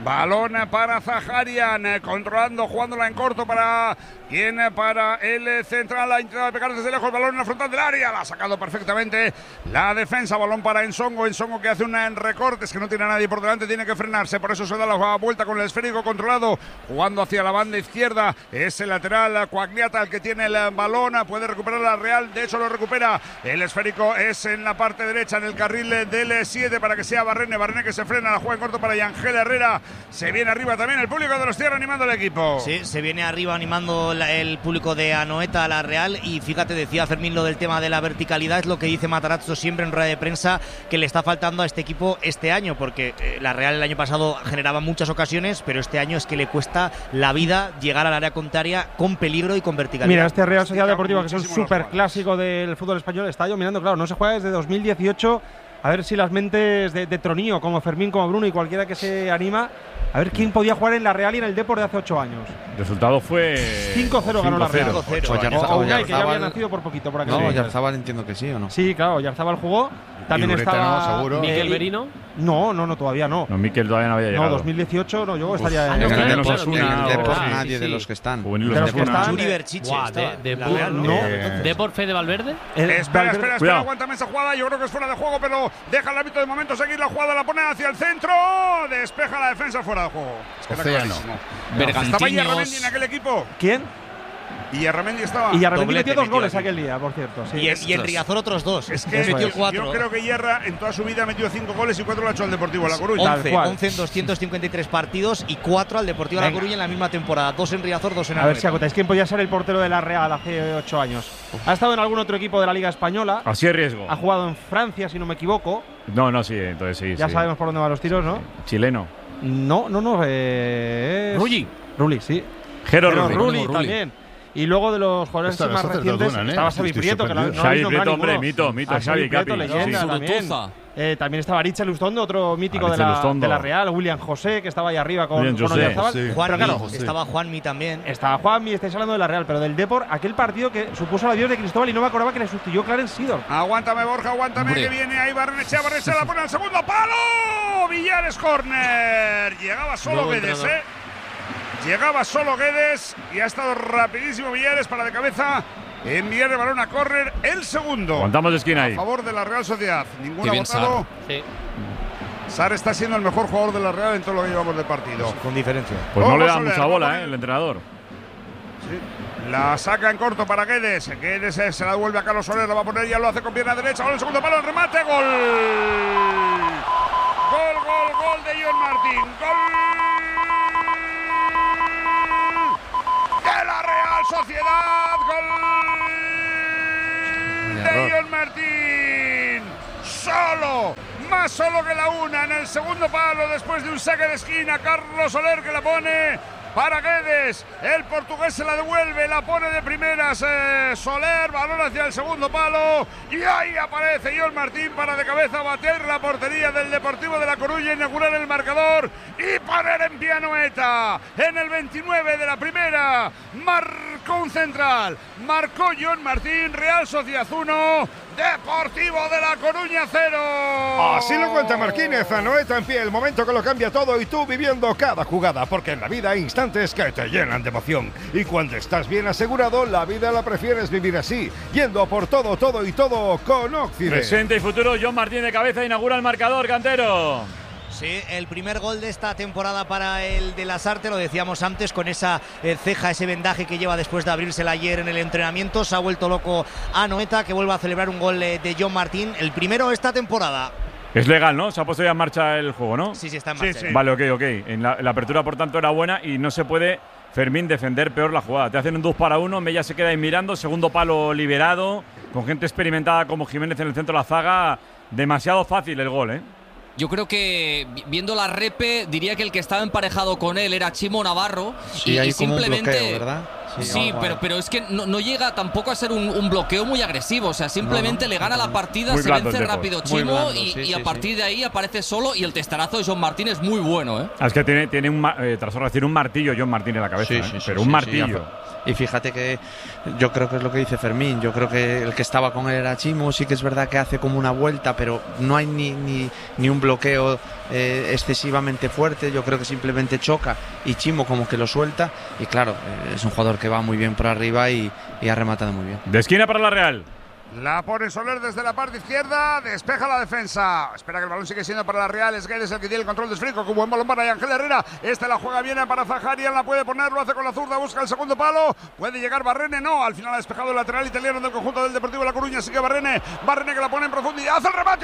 Balón para Zaharian, controlando, jugándola en corto para para el central, ha intentado pegar desde lejos, balón en la frontal del área, la ha sacado perfectamente la defensa, balón para Ensongo que hace un recorte, es que no tiene a nadie por delante, tiene que frenarse, por eso se da la vuelta con el esférico controlado, jugando hacia la banda izquierda, es el lateral Coagliata el que tiene el balón, puede recuperar la Real, de hecho lo recupera, el esférico es en la parte derecha, en el carril del 7 para que sea Barrene que se frena, la juega en corto para Yangel Herrera, se viene arriba también el público de los Tierra animando al equipo. Sí, se viene arriba animando el público de Anoeta a la Real, y fíjate, decía Fermín lo del tema de la verticalidad, es lo que dice Matarazzo siempre en rueda de prensa, que le está faltando a este equipo este año, porque la Real el año pasado generaba muchas ocasiones, pero este año es que le cuesta la vida llegar al área contraria con peligro y con verticalidad. Mira, este Real Sociedad Deportiva, que es un súper clásico del fútbol español, está yo mirando, claro, no se juega desde 2018. A ver si las mentes de Tronío, como Fermín, como Bruno y cualquiera que se anima, a ver quién podía jugar en la Real y en el Depor de hace 8 años. El resultado fue 5-0 ganó la Real. O Unai, que ya había nacido por poquito. Por no, Oyarzabal entiendo que sí, ¿o no? Sí, claro, Oyarzabal jugó. También estaba seguro. ¿Miquel Merino? No, todavía no. No, Miquel todavía no había llegado. No, 2018 no, yo estaría en el Depor nadie de los que están. De los que están. Yuri Berchiche. ¿Depor Fede Valverde? Espera, aguántame esa jugada, yo creo que es fuera de juego, pero deja el árbitro de momento seguir la jugada, la pone hacia el centro, despeja la defensa fuera de juego. ¿Estaba Iyarramendi en aquel equipo? ¿Quién? Iyarramendi estaba. Iyarramendi metió 2 goles aquel día, por cierto. Sí. Y el Riazor otros 2. Es que metió 4. Yo creo que Iyarra en toda su vida metió 5 goles y 4 lo ha hecho al Deportivo La Coruña. 11 en 253 partidos y 4 al Deportivo La Coruña en la misma temporada. 2 en Riazor, 2 en A ver si acotáis quién podía ser el portero de la Real hace 8 años. Ha estado en algún otro equipo de la Liga Española. Así es riesgo. Ha jugado en Francia, si no me equivoco. No, sí, entonces sí. Ya sabemos por dónde van los tiros, ¿no? Chileno. No. Rulli, sí. Jero Rulli también. Y luego de los jugadores más recientes estaba Xavi Prieto, que Xavi Prieto, hombre, mito, Xavi Prieto, leyenda también. También estaba Richel Lustondo, otro mítico de la Real, William José, que estaba ahí arriba con Oyarzabal. Sí. Estaba Juanmi también. Estaba Juanmi, estáis hablando de la Real, pero del Depor, aquel partido que supuso el adiós de Cristóbal y no me acordaba que le sustituyó Clarence Seedorf. Aguántame, Borja, aguántame, que viene ahí Barrenechea la pone al segundo palo. Villares, córner. Llegaba solo Guedes, Llegaba solo Guedes y ha estado rapidísimo Villares para de cabeza enviar el balón a córner, el segundo. Aguantamos de esquina ahí. A favor de la Real Sociedad. Ningún votado. Sí. Sar está siendo el mejor jugador de la Real en todo lo que llevamos de partido. Con diferencia. Pues no le da mucha bola, el entrenador. Sí. La saca en corto para Guedes. Guedes se la devuelve a Carlos Soler, la va a poner, ya lo hace con pierna derecha. Gol, el segundo palo, el remate, gol. Gol de John Martín. Gol de la Real Sociedad. Gol de John Martín. Solo. Más solo que la una en el segundo palo después de un saque de esquina. Carlos Soler que la pone para Guedes. El portugués se la devuelve, la pone de primeras Soler, balón hacia el segundo palo. Y ahí aparece John Martín para de cabeza bater la portería del Deportivo de La Coruña, inaugurar el marcador y poner en pie a Anoeta. En el 29 de la primera marcó un central. Marcó John Martín, Real Sociedad 1. Deportivo de La Coruña 0. Así lo cuenta Marquínez. Anoeta en pie, el momento que lo cambia todo y tú viviendo cada jugada, porque en la vida hay instantes que te llenan de emoción. Y cuando estás bien asegurado, la vida la prefieres vivir así, yendo por todo y todo con Occident. Presente y futuro, John Martín de cabeza inaugura el marcador, Cantero. Sí, el primer gol de esta temporada para el de Lasarte, lo decíamos antes, con esa ceja, ese vendaje que lleva después de abrírsela ayer en el entrenamiento. Se ha vuelto loco Anoeta, que vuelve a celebrar un gol de John Martín, el primero esta temporada. Es legal, ¿no? Se ha puesto ya en marcha el juego, ¿no? Sí, está en marcha. Sí. Vale, ok. En la apertura, por tanto, era buena y no se puede, Fermín, defender peor la jugada. Te hacen un 2 para 1, Mella se queda ahí mirando, segundo palo liberado, con gente experimentada como Jiménez en el centro de la zaga. Demasiado fácil el gol, ¿eh? Yo creo que, viendo la repe, diría que el que estaba emparejado con él era Chimo Navarro. Sí, hay como simplemente un bloqueo, ¿verdad? Sí, pero es que no llega tampoco a ser un bloqueo muy agresivo. O sea, simplemente le gana la partida, se vence rápido Chimo blando, y a partir de ahí aparece solo. Y el testarazo de John Martín es muy bueno, ¿eh? Es que tiene un martillo John Martín en la cabeza, pero un martillo. Y fíjate que yo creo que es lo que dice Fermín. Yo creo que el que estaba con él era Chimo. Sí que es verdad que hace como una vuelta, pero no hay ni un bloqueo excesivamente fuerte, yo creo que simplemente choca y Chimo como que lo suelta y claro, es un jugador que va muy bien por arriba y ha rematado muy bien. De esquina para la Real. La pone Soler desde la parte izquierda, despeja la defensa. Espera que el balón sigue siendo para la Real. Es Guedes el que tiene el control de Esfrico. Con buen balón para Ángel Herrera. Esta la juega bien para Zaharian. La puede poner, lo hace con la zurda. Busca el segundo palo. Puede llegar Barrene. No, al final ha despejado el lateral italiano del conjunto del Deportivo La Coruña. Sigue Barrene. Barrene que la pone en profundidad. Hace el remate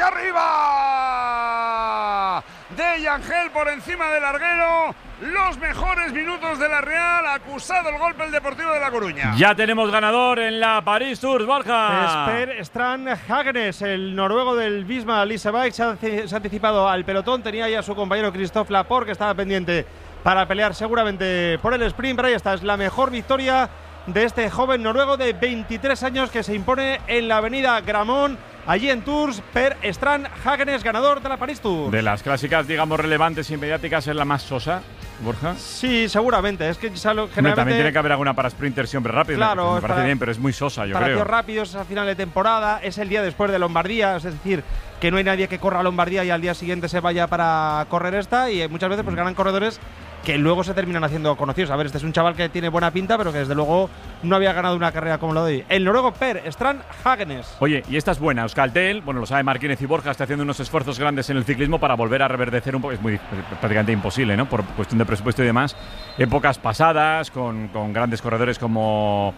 arriba de Ángel por encima del larguero. Los mejores minutos de la Real. Acusado el golpe el Deportivo de La Coruña. Ya tenemos ganador en la Paris Tours, Borja. Per Strand Hagenes, el noruego del Visma Leasebike, se ha anticipado al pelotón. Tenía ya a su compañero Christophe Laporte, que estaba pendiente para pelear seguramente por el sprint. Pero ahí está, es la mejor victoria de este joven noruego de 23 años que se impone en la avenida Gramont. Allí en Tours, Per Strand Hagenes, ganador de la Paris Tours. De las clásicas, digamos, relevantes y mediáticas, es la más sosa, Borja. Sí, seguramente. Es que generalmente también tiene que haber alguna para sprinters siempre rápido. Claro, me parece bien, pero es muy sosa, yo para creo. Para rápidos a final de temporada, es el día después de Lombardía, es decir, que no hay nadie que corra a Lombardía y al día siguiente se vaya para correr esta, y muchas veces pues ganan corredores que luego se terminan haciendo conocidos. A ver, este es un chaval que tiene buena pinta, pero que desde luego no había ganado una carrera como la de hoy. El noruego Per Strand Hagenes. Oye, y esta es buena. Euskaltel, bueno, lo sabe Martínez y Borja, está haciendo unos esfuerzos grandes en el ciclismo para volver a reverdecer un poco. Es prácticamente imposible, ¿no? Por cuestión de presupuesto y demás. Épocas pasadas, con grandes corredores como,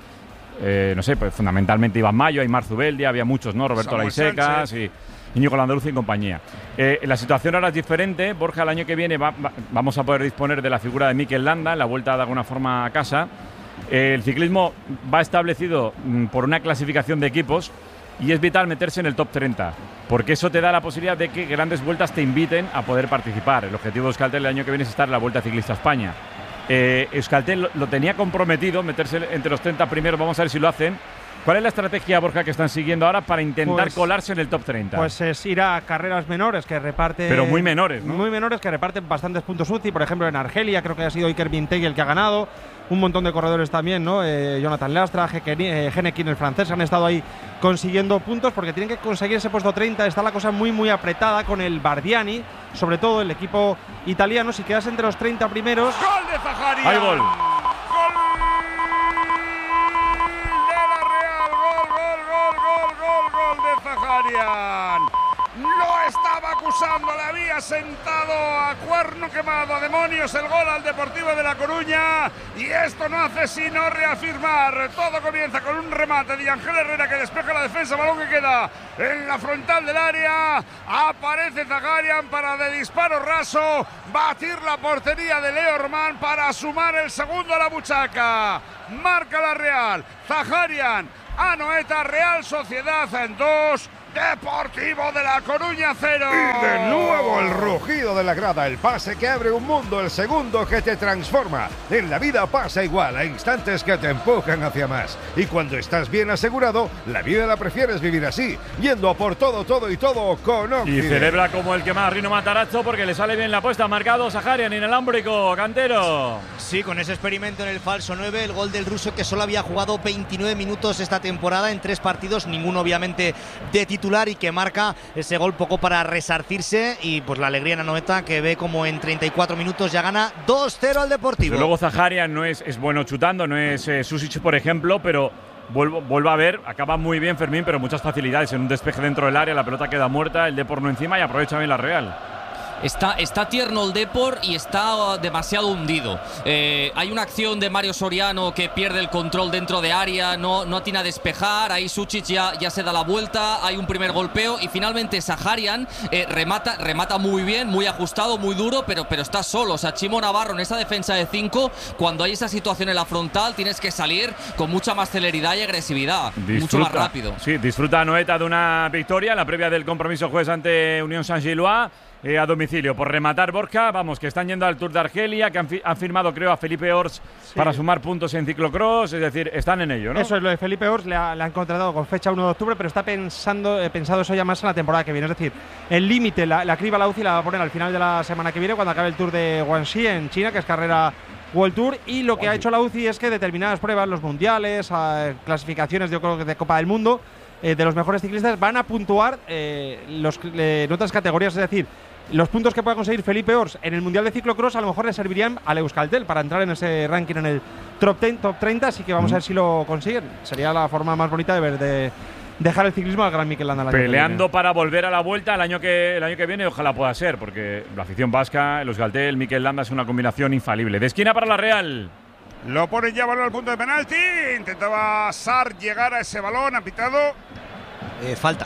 no sé, pues fundamentalmente Iván Mayo, Aymar Zubeldia, había muchos, ¿no? Roberto Laisecas y Íñigo Landruz y compañía. La situación ahora es diferente. Borja, el año que viene vamos a poder disponer de la figura de Mikel Landa en la vuelta de alguna forma a casa. El ciclismo va establecido por una clasificación de equipos y es vital meterse en el top 30, porque eso te da la posibilidad de que grandes vueltas te inviten a poder participar. El objetivo de Euskaltel el año que viene es estar en la Vuelta Ciclista España. Euskaltel lo tenía comprometido, meterse entre los 30 primeros, vamos a ver si lo hacen. ¿Cuál es la estrategia, Borja, que están siguiendo ahora para intentar colarse en el top 30? Pues es ir a carreras menores que reparten… Pero muy menores, ¿no? Muy menores que reparten bastantes puntos UCI. Por ejemplo, en Argelia creo que ha sido Iker Binteg el que ha ganado. Un montón de corredores también, ¿no? Jonathan Lastra, Genekin, el francés, han estado ahí consiguiendo puntos porque tienen que conseguir ese puesto 30. Está la cosa muy, muy apretada con el Bardiani, sobre todo el equipo italiano. Si quedas entre los 30 primeros… ¡Gol de Zaharian! ¡Hay gol! Lo estaba acusando, le había sentado a cuerno quemado, a demonios el gol al Deportivo de La Coruña, y esto no hace sino reafirmar. Todo comienza con un remate de Ángel Herrera que despeja la defensa, balón que queda en la frontal del área. Aparece Zaharian para de disparo raso batir la portería de Leo Ormán para sumar el segundo a la buchaca. Marca la Real, Zaharian, Anoeta, Real Sociedad en 2, Deportivo de La Coruña 0. Y de nuevo el rugido de la grada, el pase que abre un mundo, el segundo que te transforma. En la vida pasa igual, hay instantes que te empujan hacia más. Y cuando estás bien asegurado, la vida la prefieres vivir así, yendo a por todo, todo y todo con Occident. Y celebra como el que más Rino Matarazzo porque le sale bien la apuesta. Marcado Zaharian, inalámbrico, Cantero. Sí, con ese experimento en el falso 9, el gol del ruso que solo había jugado 29 minutos esta temporada en 3 partidos, ninguno obviamente de titular, y que marca ese gol poco para resarcirse, y pues la alegría en Anoeta, que ve como en 34 minutos ya gana 2-0 al Deportivo. Pero luego Zaharian no es bueno chutando, no es Susic, por ejemplo, pero vuelvo a ver, acaba muy bien Fermín, pero muchas facilidades en un despeje dentro del área, la pelota queda muerta, el Depor no encima y aprovecha bien la Real. Está tierno el Depor y está demasiado hundido. Hay una acción de Mario Soriano que pierde el control dentro de área, no atina a despejar. Ahí Sucic ya se da la vuelta. Hay un primer golpeo y finalmente Zaharian remata muy bien, muy ajustado, muy duro, pero está solo. O sea, Chimo Navarro en esa defensa de 5, cuando hay esa situación en la frontal, tienes que salir con mucha más celeridad y agresividad, mucho más rápido. Sí, disfruta Anoeta de una victoria en la previa del compromiso jueves ante Unión Saint-Gilloise. A domicilio, por rematar, Borja, vamos, que están yendo al Tour de Argelia, que han firmado, creo, a Felipe Ors para sumar puntos en ciclocross, es decir, están en ello, ¿no? Eso es, lo de Felipe Ors le han contratado con fecha 1 de octubre, pero está pensado eso ya más en la temporada que viene, es decir, el límite, la criba, la UCI la va a poner al final de la semana que viene, cuando acabe el Tour de Guangxi en China, que es carrera World Tour, y lo que ha hecho la UCI es que determinadas pruebas, los mundiales, clasificaciones de Copa del Mundo, de los mejores ciclistas, van a puntuar en otras categorías, es decir, los puntos que pueda conseguir Felipe Ors en el Mundial de Ciclocross a lo mejor le servirían al Euskaltel para entrar en ese ranking en el top 30, así que vamos a ver si lo consiguen. Sería la forma más bonita de dejar el ciclismo al gran Mikel Landa. Peleando para volver a la Vuelta el año que viene, ojalá pueda ser, porque la afición vasca, el Euskaltel, Mikel Landa es una combinación infalible. De esquina para la Real. Lo ponen ya balón al punto de penalti. Intentaba Sar llegar a ese balón, ha pitado. Falta.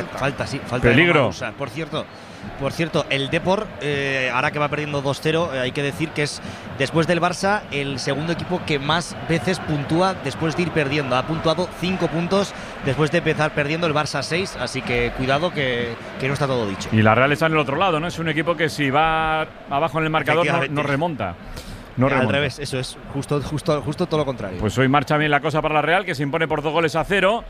Peligro. Por cierto, el Depor, ahora que va perdiendo 2-0, hay que decir que es, después del Barça, el segundo equipo que más veces puntúa después de ir perdiendo. Ha puntuado 5 puntos después de empezar perdiendo, el Barça 6, así que cuidado que no está todo dicho. Y la Real está en el otro lado, ¿no? Es un equipo que si va abajo en el marcador no remonta. Al revés, eso es justo todo lo contrario. Pues hoy marcha bien la cosa para la Real, que se impone por 2-0,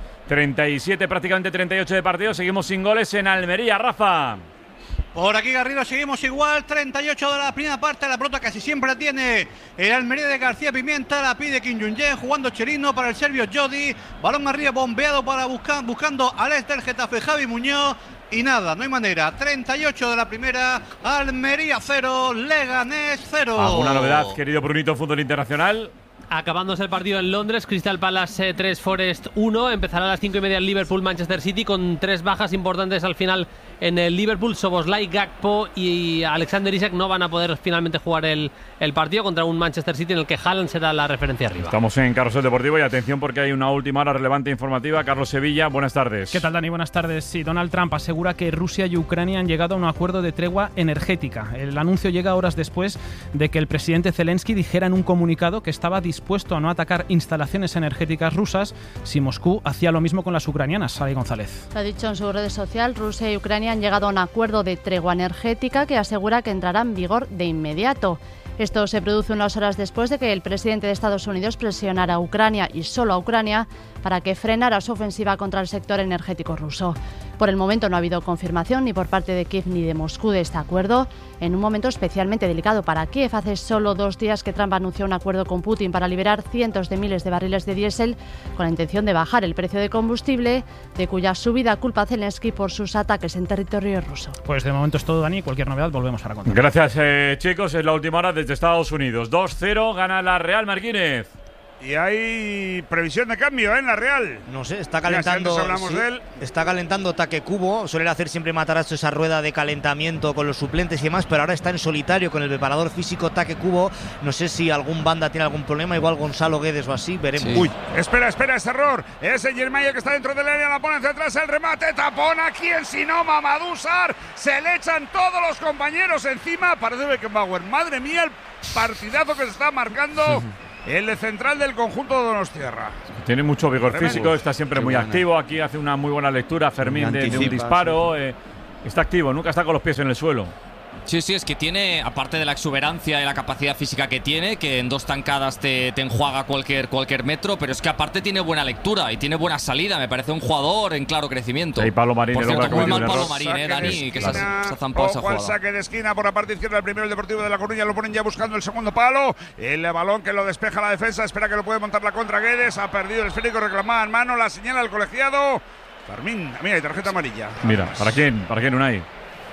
37, prácticamente 38 de partido. Seguimos sin goles en Almería, Rafa. Por aquí, Garrido, seguimos igual. 38 de la primera parte. La pelota casi siempre la tiene el Almería de García Pimienta. La pide Kim Jong-un, jugando Cherino para el serbio Jodi. Balón arriba, bombeado para buscando al este del Getafe, Javi Muñoz. Y nada, no hay manera. 38 de la primera. Almería 0, Leganés 0. ¿Alguna novedad, querido Brunito, fútbol internacional? Acabándose el partido en Londres, Crystal Palace 3, Forest 1. Empezará a las 5:30 el Liverpool-Manchester City con 3 bajas importantes al final en el Liverpool. Szoboszlai, Gakpo y Alexander Isak no van a poder finalmente jugar el partido contra un Manchester City en el que Haaland será la referencia arriba. Estamos en Carrusel Deportivo y atención porque hay una última hora relevante informativa. Carlos Sevilla, buenas tardes. ¿Qué tal, Dani? Buenas tardes. Sí, Donald Trump asegura que Rusia y Ucrania han llegado a un acuerdo de tregua energética. El anuncio llega horas después de que el presidente Zelensky dijera en un comunicado que estaba dispuesto a no atacar instalaciones energéticas rusas si Moscú hacía lo mismo con las ucranianas. Sara González. Lo ha dicho en su red social, Rusia y Ucrania han llegado a un acuerdo de tregua energética que asegura que entrará en vigor de inmediato. Esto se produce unas horas después de que el presidente de Estados Unidos presionara a Ucrania y solo a Ucrania para que frenara su ofensiva contra el sector energético ruso. Por el momento no ha habido confirmación ni por parte de Kiev ni de Moscú de este acuerdo, en un momento especialmente delicado para Kiev. Hace solo 2 días que Trump anunció un acuerdo con Putin para liberar cientos de miles de barriles de diésel con la intención de bajar el precio de combustible, de cuya subida culpa Zelensky por sus ataques en territorio ruso. Pues de momento es todo, Dani. Cualquier novedad volvemos a contar. Gracias, chicos. Es la última hora desde Estados Unidos. 2-0, gana la Real Martínez. Y hay previsión de cambio en la Real. No sé, está calentando. Está calentando Take Kubo. Suele hacer siempre Matarazzo esa rueda de calentamiento con los suplentes y demás, pero ahora está en solitario con el preparador físico Take Kubo. No sé si algún banda tiene algún problema, igual Gonzalo Guedes o así, veremos. Sí. Uy, espera, ese error. Ese Yermaya que está dentro del área, la pone hacia atrás, el remate, tapón a quien si no, Mamadou Sarr. Se le echan todos los compañeros encima. Parece Beckenbauer. Madre mía, el partidazo que se está marcando. El central del conjunto de Donostiarra. Tiene mucho vigor físico, está siempre muy activo. Aquí hace una muy buena lectura Fermín de un disparo. Sí. Está activo, nunca está con los pies en el suelo. Sí, es que tiene, aparte de la exuberancia y la capacidad física que tiene, que en 2 tancadas te enjuaga cualquier metro, pero es que aparte tiene buena lectura y tiene buena salida. Me parece un jugador en claro crecimiento. Sí, Pablo Marín. Por cierto, muy mal Pablo Marín, Dani, que se ha zampado esa jugada. Ojo al saque de esquina por la parte izquierda, el primero el Deportivo de La Coruña, lo ponen ya buscando el segundo palo. El balón que lo despeja la defensa, espera que lo puede montar la contra Guedes. Ha perdido el esférico, reclamada en mano, la señala el colegiado. Fermín, mira, hay tarjeta amarilla. Mira, ¿para quién, Unai?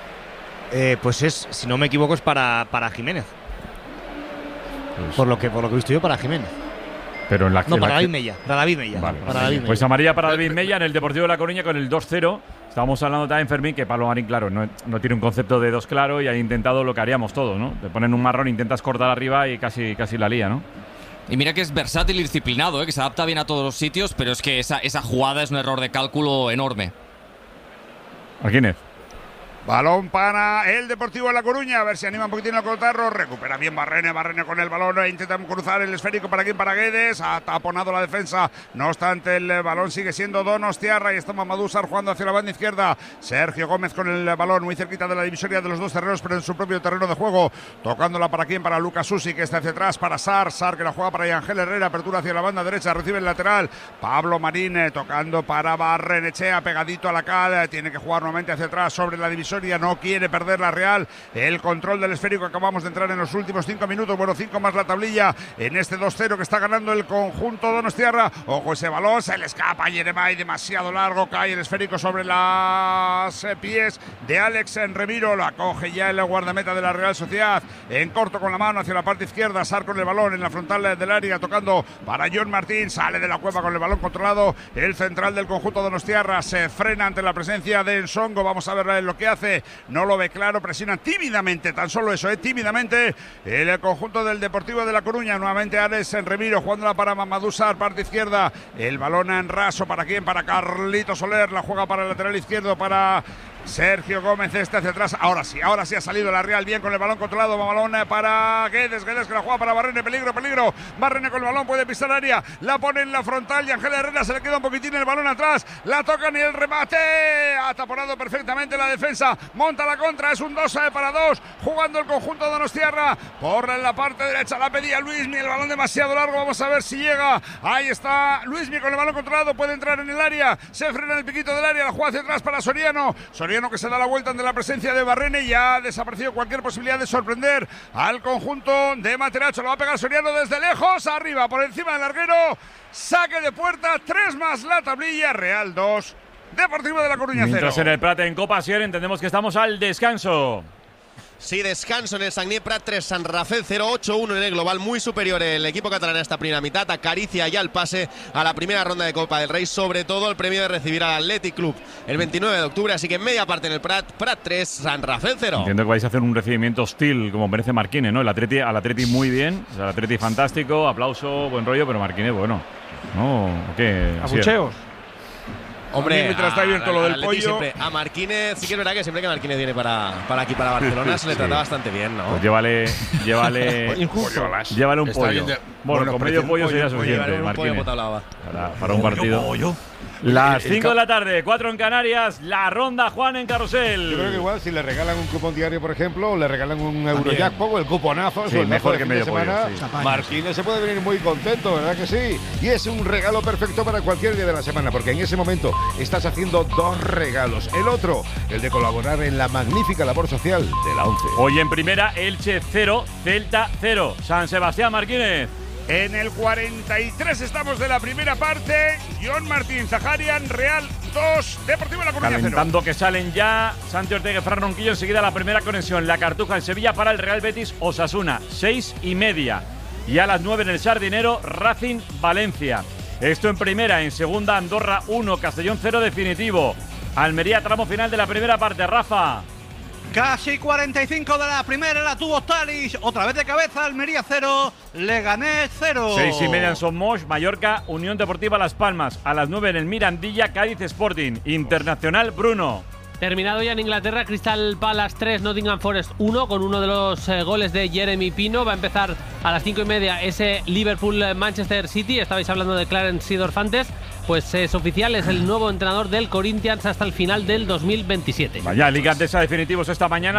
Pues es, si no me equivoco, es para Jiménez. Pues por lo que he visto yo, para Jiménez. Pero en la no, para David Mella. Vale, pues amarilla para David Mella en el Deportivo de La Coruña con el 2-0. Estábamos hablando también, Fermín, que Pablo Marín, claro, no tiene un concepto de 2 claro y ha intentado lo que haríamos todos, ¿no? Te ponen un marrón, intentas cortar arriba y casi la lía, ¿no? Y mira que es versátil y disciplinado, que se adapta bien a todos los sitios, pero es que esa jugada es un error de cálculo enorme. Martínez. Balón para el Deportivo de La Coruña, a ver si anima un poquitín el Cotarro, recupera bien Barrene con el balón, intenta cruzar el esférico para Guedes, ha taponado la defensa, no obstante el balón sigue siendo Donostiarra y está Mamadou Sarr jugando hacia la banda izquierda, Sergio Gómez con el balón muy cerquita de la divisoria de los 2 terrenos, pero en su propio terreno de juego, tocándola para quién, para Lucas Susi, que está hacia atrás, para Sarr que la juega para Ángel Herrera, apertura hacia la banda derecha, recibe el lateral, Pablo Marín tocando para Barrenechea, pegadito a la cal, tiene que jugar nuevamente hacia atrás sobre la divisoria Soria. No quiere perder la Real el control del esférico. Acabamos de entrar en los últimos 5 minutos. Bueno, 5 más la tablilla en este 2-0 que está ganando el conjunto donostiarra. Ojo ese balón, se le escapa a Yeremay, demasiado largo, cae el esférico sobre los pies de Alex Remiro. La coge ya el guardameta de la Real Sociedad en corto con la mano hacia la parte izquierda. Sar con el balón en la frontal del área, tocando para John Martín. Sale de la cueva con el balón controlado el central del conjunto donostiarra. Se frena ante la presencia de Ensongo. Vamos a ver lo que hace. No lo ve claro, presiona tímidamente, tan solo eso, tímidamente el conjunto del Deportivo de La Coruña. Nuevamente Alex Remiro jugándola para Mamadou Sarr, parte izquierda. El balón en raso, ¿para quién? Para Carlito Soler. La juega para el lateral izquierdo, para Sergio Gómez, hacia atrás. Ahora sí ha salido la Real bien con el balón controlado. Balón para Guedes que la juega para Barrene. Peligro. Barrene con el balón, puede pisar área. La pone en la frontal y Ángel Herrera se le queda un poquitín el balón atrás. La tocan y el remate. Ha taponado perfectamente la defensa. Monta la contra. Es un 2-2 jugando el conjunto donostiarra. Por la parte derecha la pedía Luismi. El balón demasiado largo. Vamos a ver si llega. Ahí está Luismi con el balón controlado. Puede entrar en el área. Se frena en el piquito del área. La juega hacia atrás para Soriano que se da la vuelta ante la presencia de Barrene y ha desaparecido cualquier posibilidad de sorprender al conjunto de Materacho. Lo va a pegar Soriano desde lejos, arriba, por encima del larguero. Saque de puerta, 3 más la tablilla. Real 2, Deportivo de La Coruña 0. Mientras en el Prat en Copa Asier entendemos que estamos al descanso. Sí, descanso en el Sagnier Prat 3, San Rafael 0-8-1 en el global. Muy superior el equipo catalán a esta primera mitad. Acaricia ya el pase a la primera ronda de Copa del Rey. Sobre todo el premio de recibir al Athletic Club el 29 de octubre. Así que media parte en el Prat 3, San Rafael 0. Entiendo que vais a hacer un recibimiento hostil, como merece Marquine, ¿no? Al Atleti muy bien. O sea, el Atleti fantástico, aplauso, buen rollo, pero Marquine, bueno. ¿No? ¿Qué? Abucheos. Hombre, mientras está abierto lo del pollo. Siempre, a Marquínez, sí que es verdad que siempre que Marquínez viene para aquí, para Barcelona, se le trata bastante bien, ¿no? Pues llévale un pollo. Bueno, con medio pollo sería suficiente, Marquínez. Para un partido. Las 5 de la tarde, 4 en Canarias, la ronda Juan en Carrusel. Yo creo que igual si le regalan un cupón diario, por ejemplo, o le regalan un Eurojackpot o el cuponazo, sí, mejor que medio pollo. Sí. Marquínez se puede venir muy contento, ¿verdad que sí? Y es un regalo perfecto para cualquier día de la semana, porque en ese momento estás haciendo 2 regalos. El otro, el de colaborar en la magnífica labor social de la ONCE. Hoy en primera, Elche 0, Celta 0. San Sebastián, Marquínez. En el 43 estamos de la primera parte. John Martín, Zaharian, Real 2, Deportivo de La Coruña 0. Calentando que salen ya Santi Ortega y Fran Ronquillo. Enseguida la primera conexión. La Cartuja en Sevilla para el Real Betis Osasuna, 6:30. Y a las 9 en el Sardinero, Racing Valencia. Esto en primera. En segunda, Andorra 1, Castellón 0 definitivo. Almería, tramo final de la primera parte. Rafa. Casi 45 de la primera, la tuvo Talis, otra vez de cabeza, Almería 0, Leganés 0. 6:30 en Somos, Mallorca, Unión Deportiva Las Palmas. A las 9 en el Mirandilla, Cádiz Sporting. Internacional, Bruno. Terminado ya en Inglaterra, Crystal Palace 3, Nottingham Forest 1, con uno de los goles de Jeremy Pino. Va a empezar a las 5:30 ese Liverpool-Manchester City. Estabais hablando de Clarence Seedorf antes. Pues es oficial, es el nuevo entrenador del Corinthians hasta el final del 2027. Vaya, Liga Andesa definitivos esta mañana.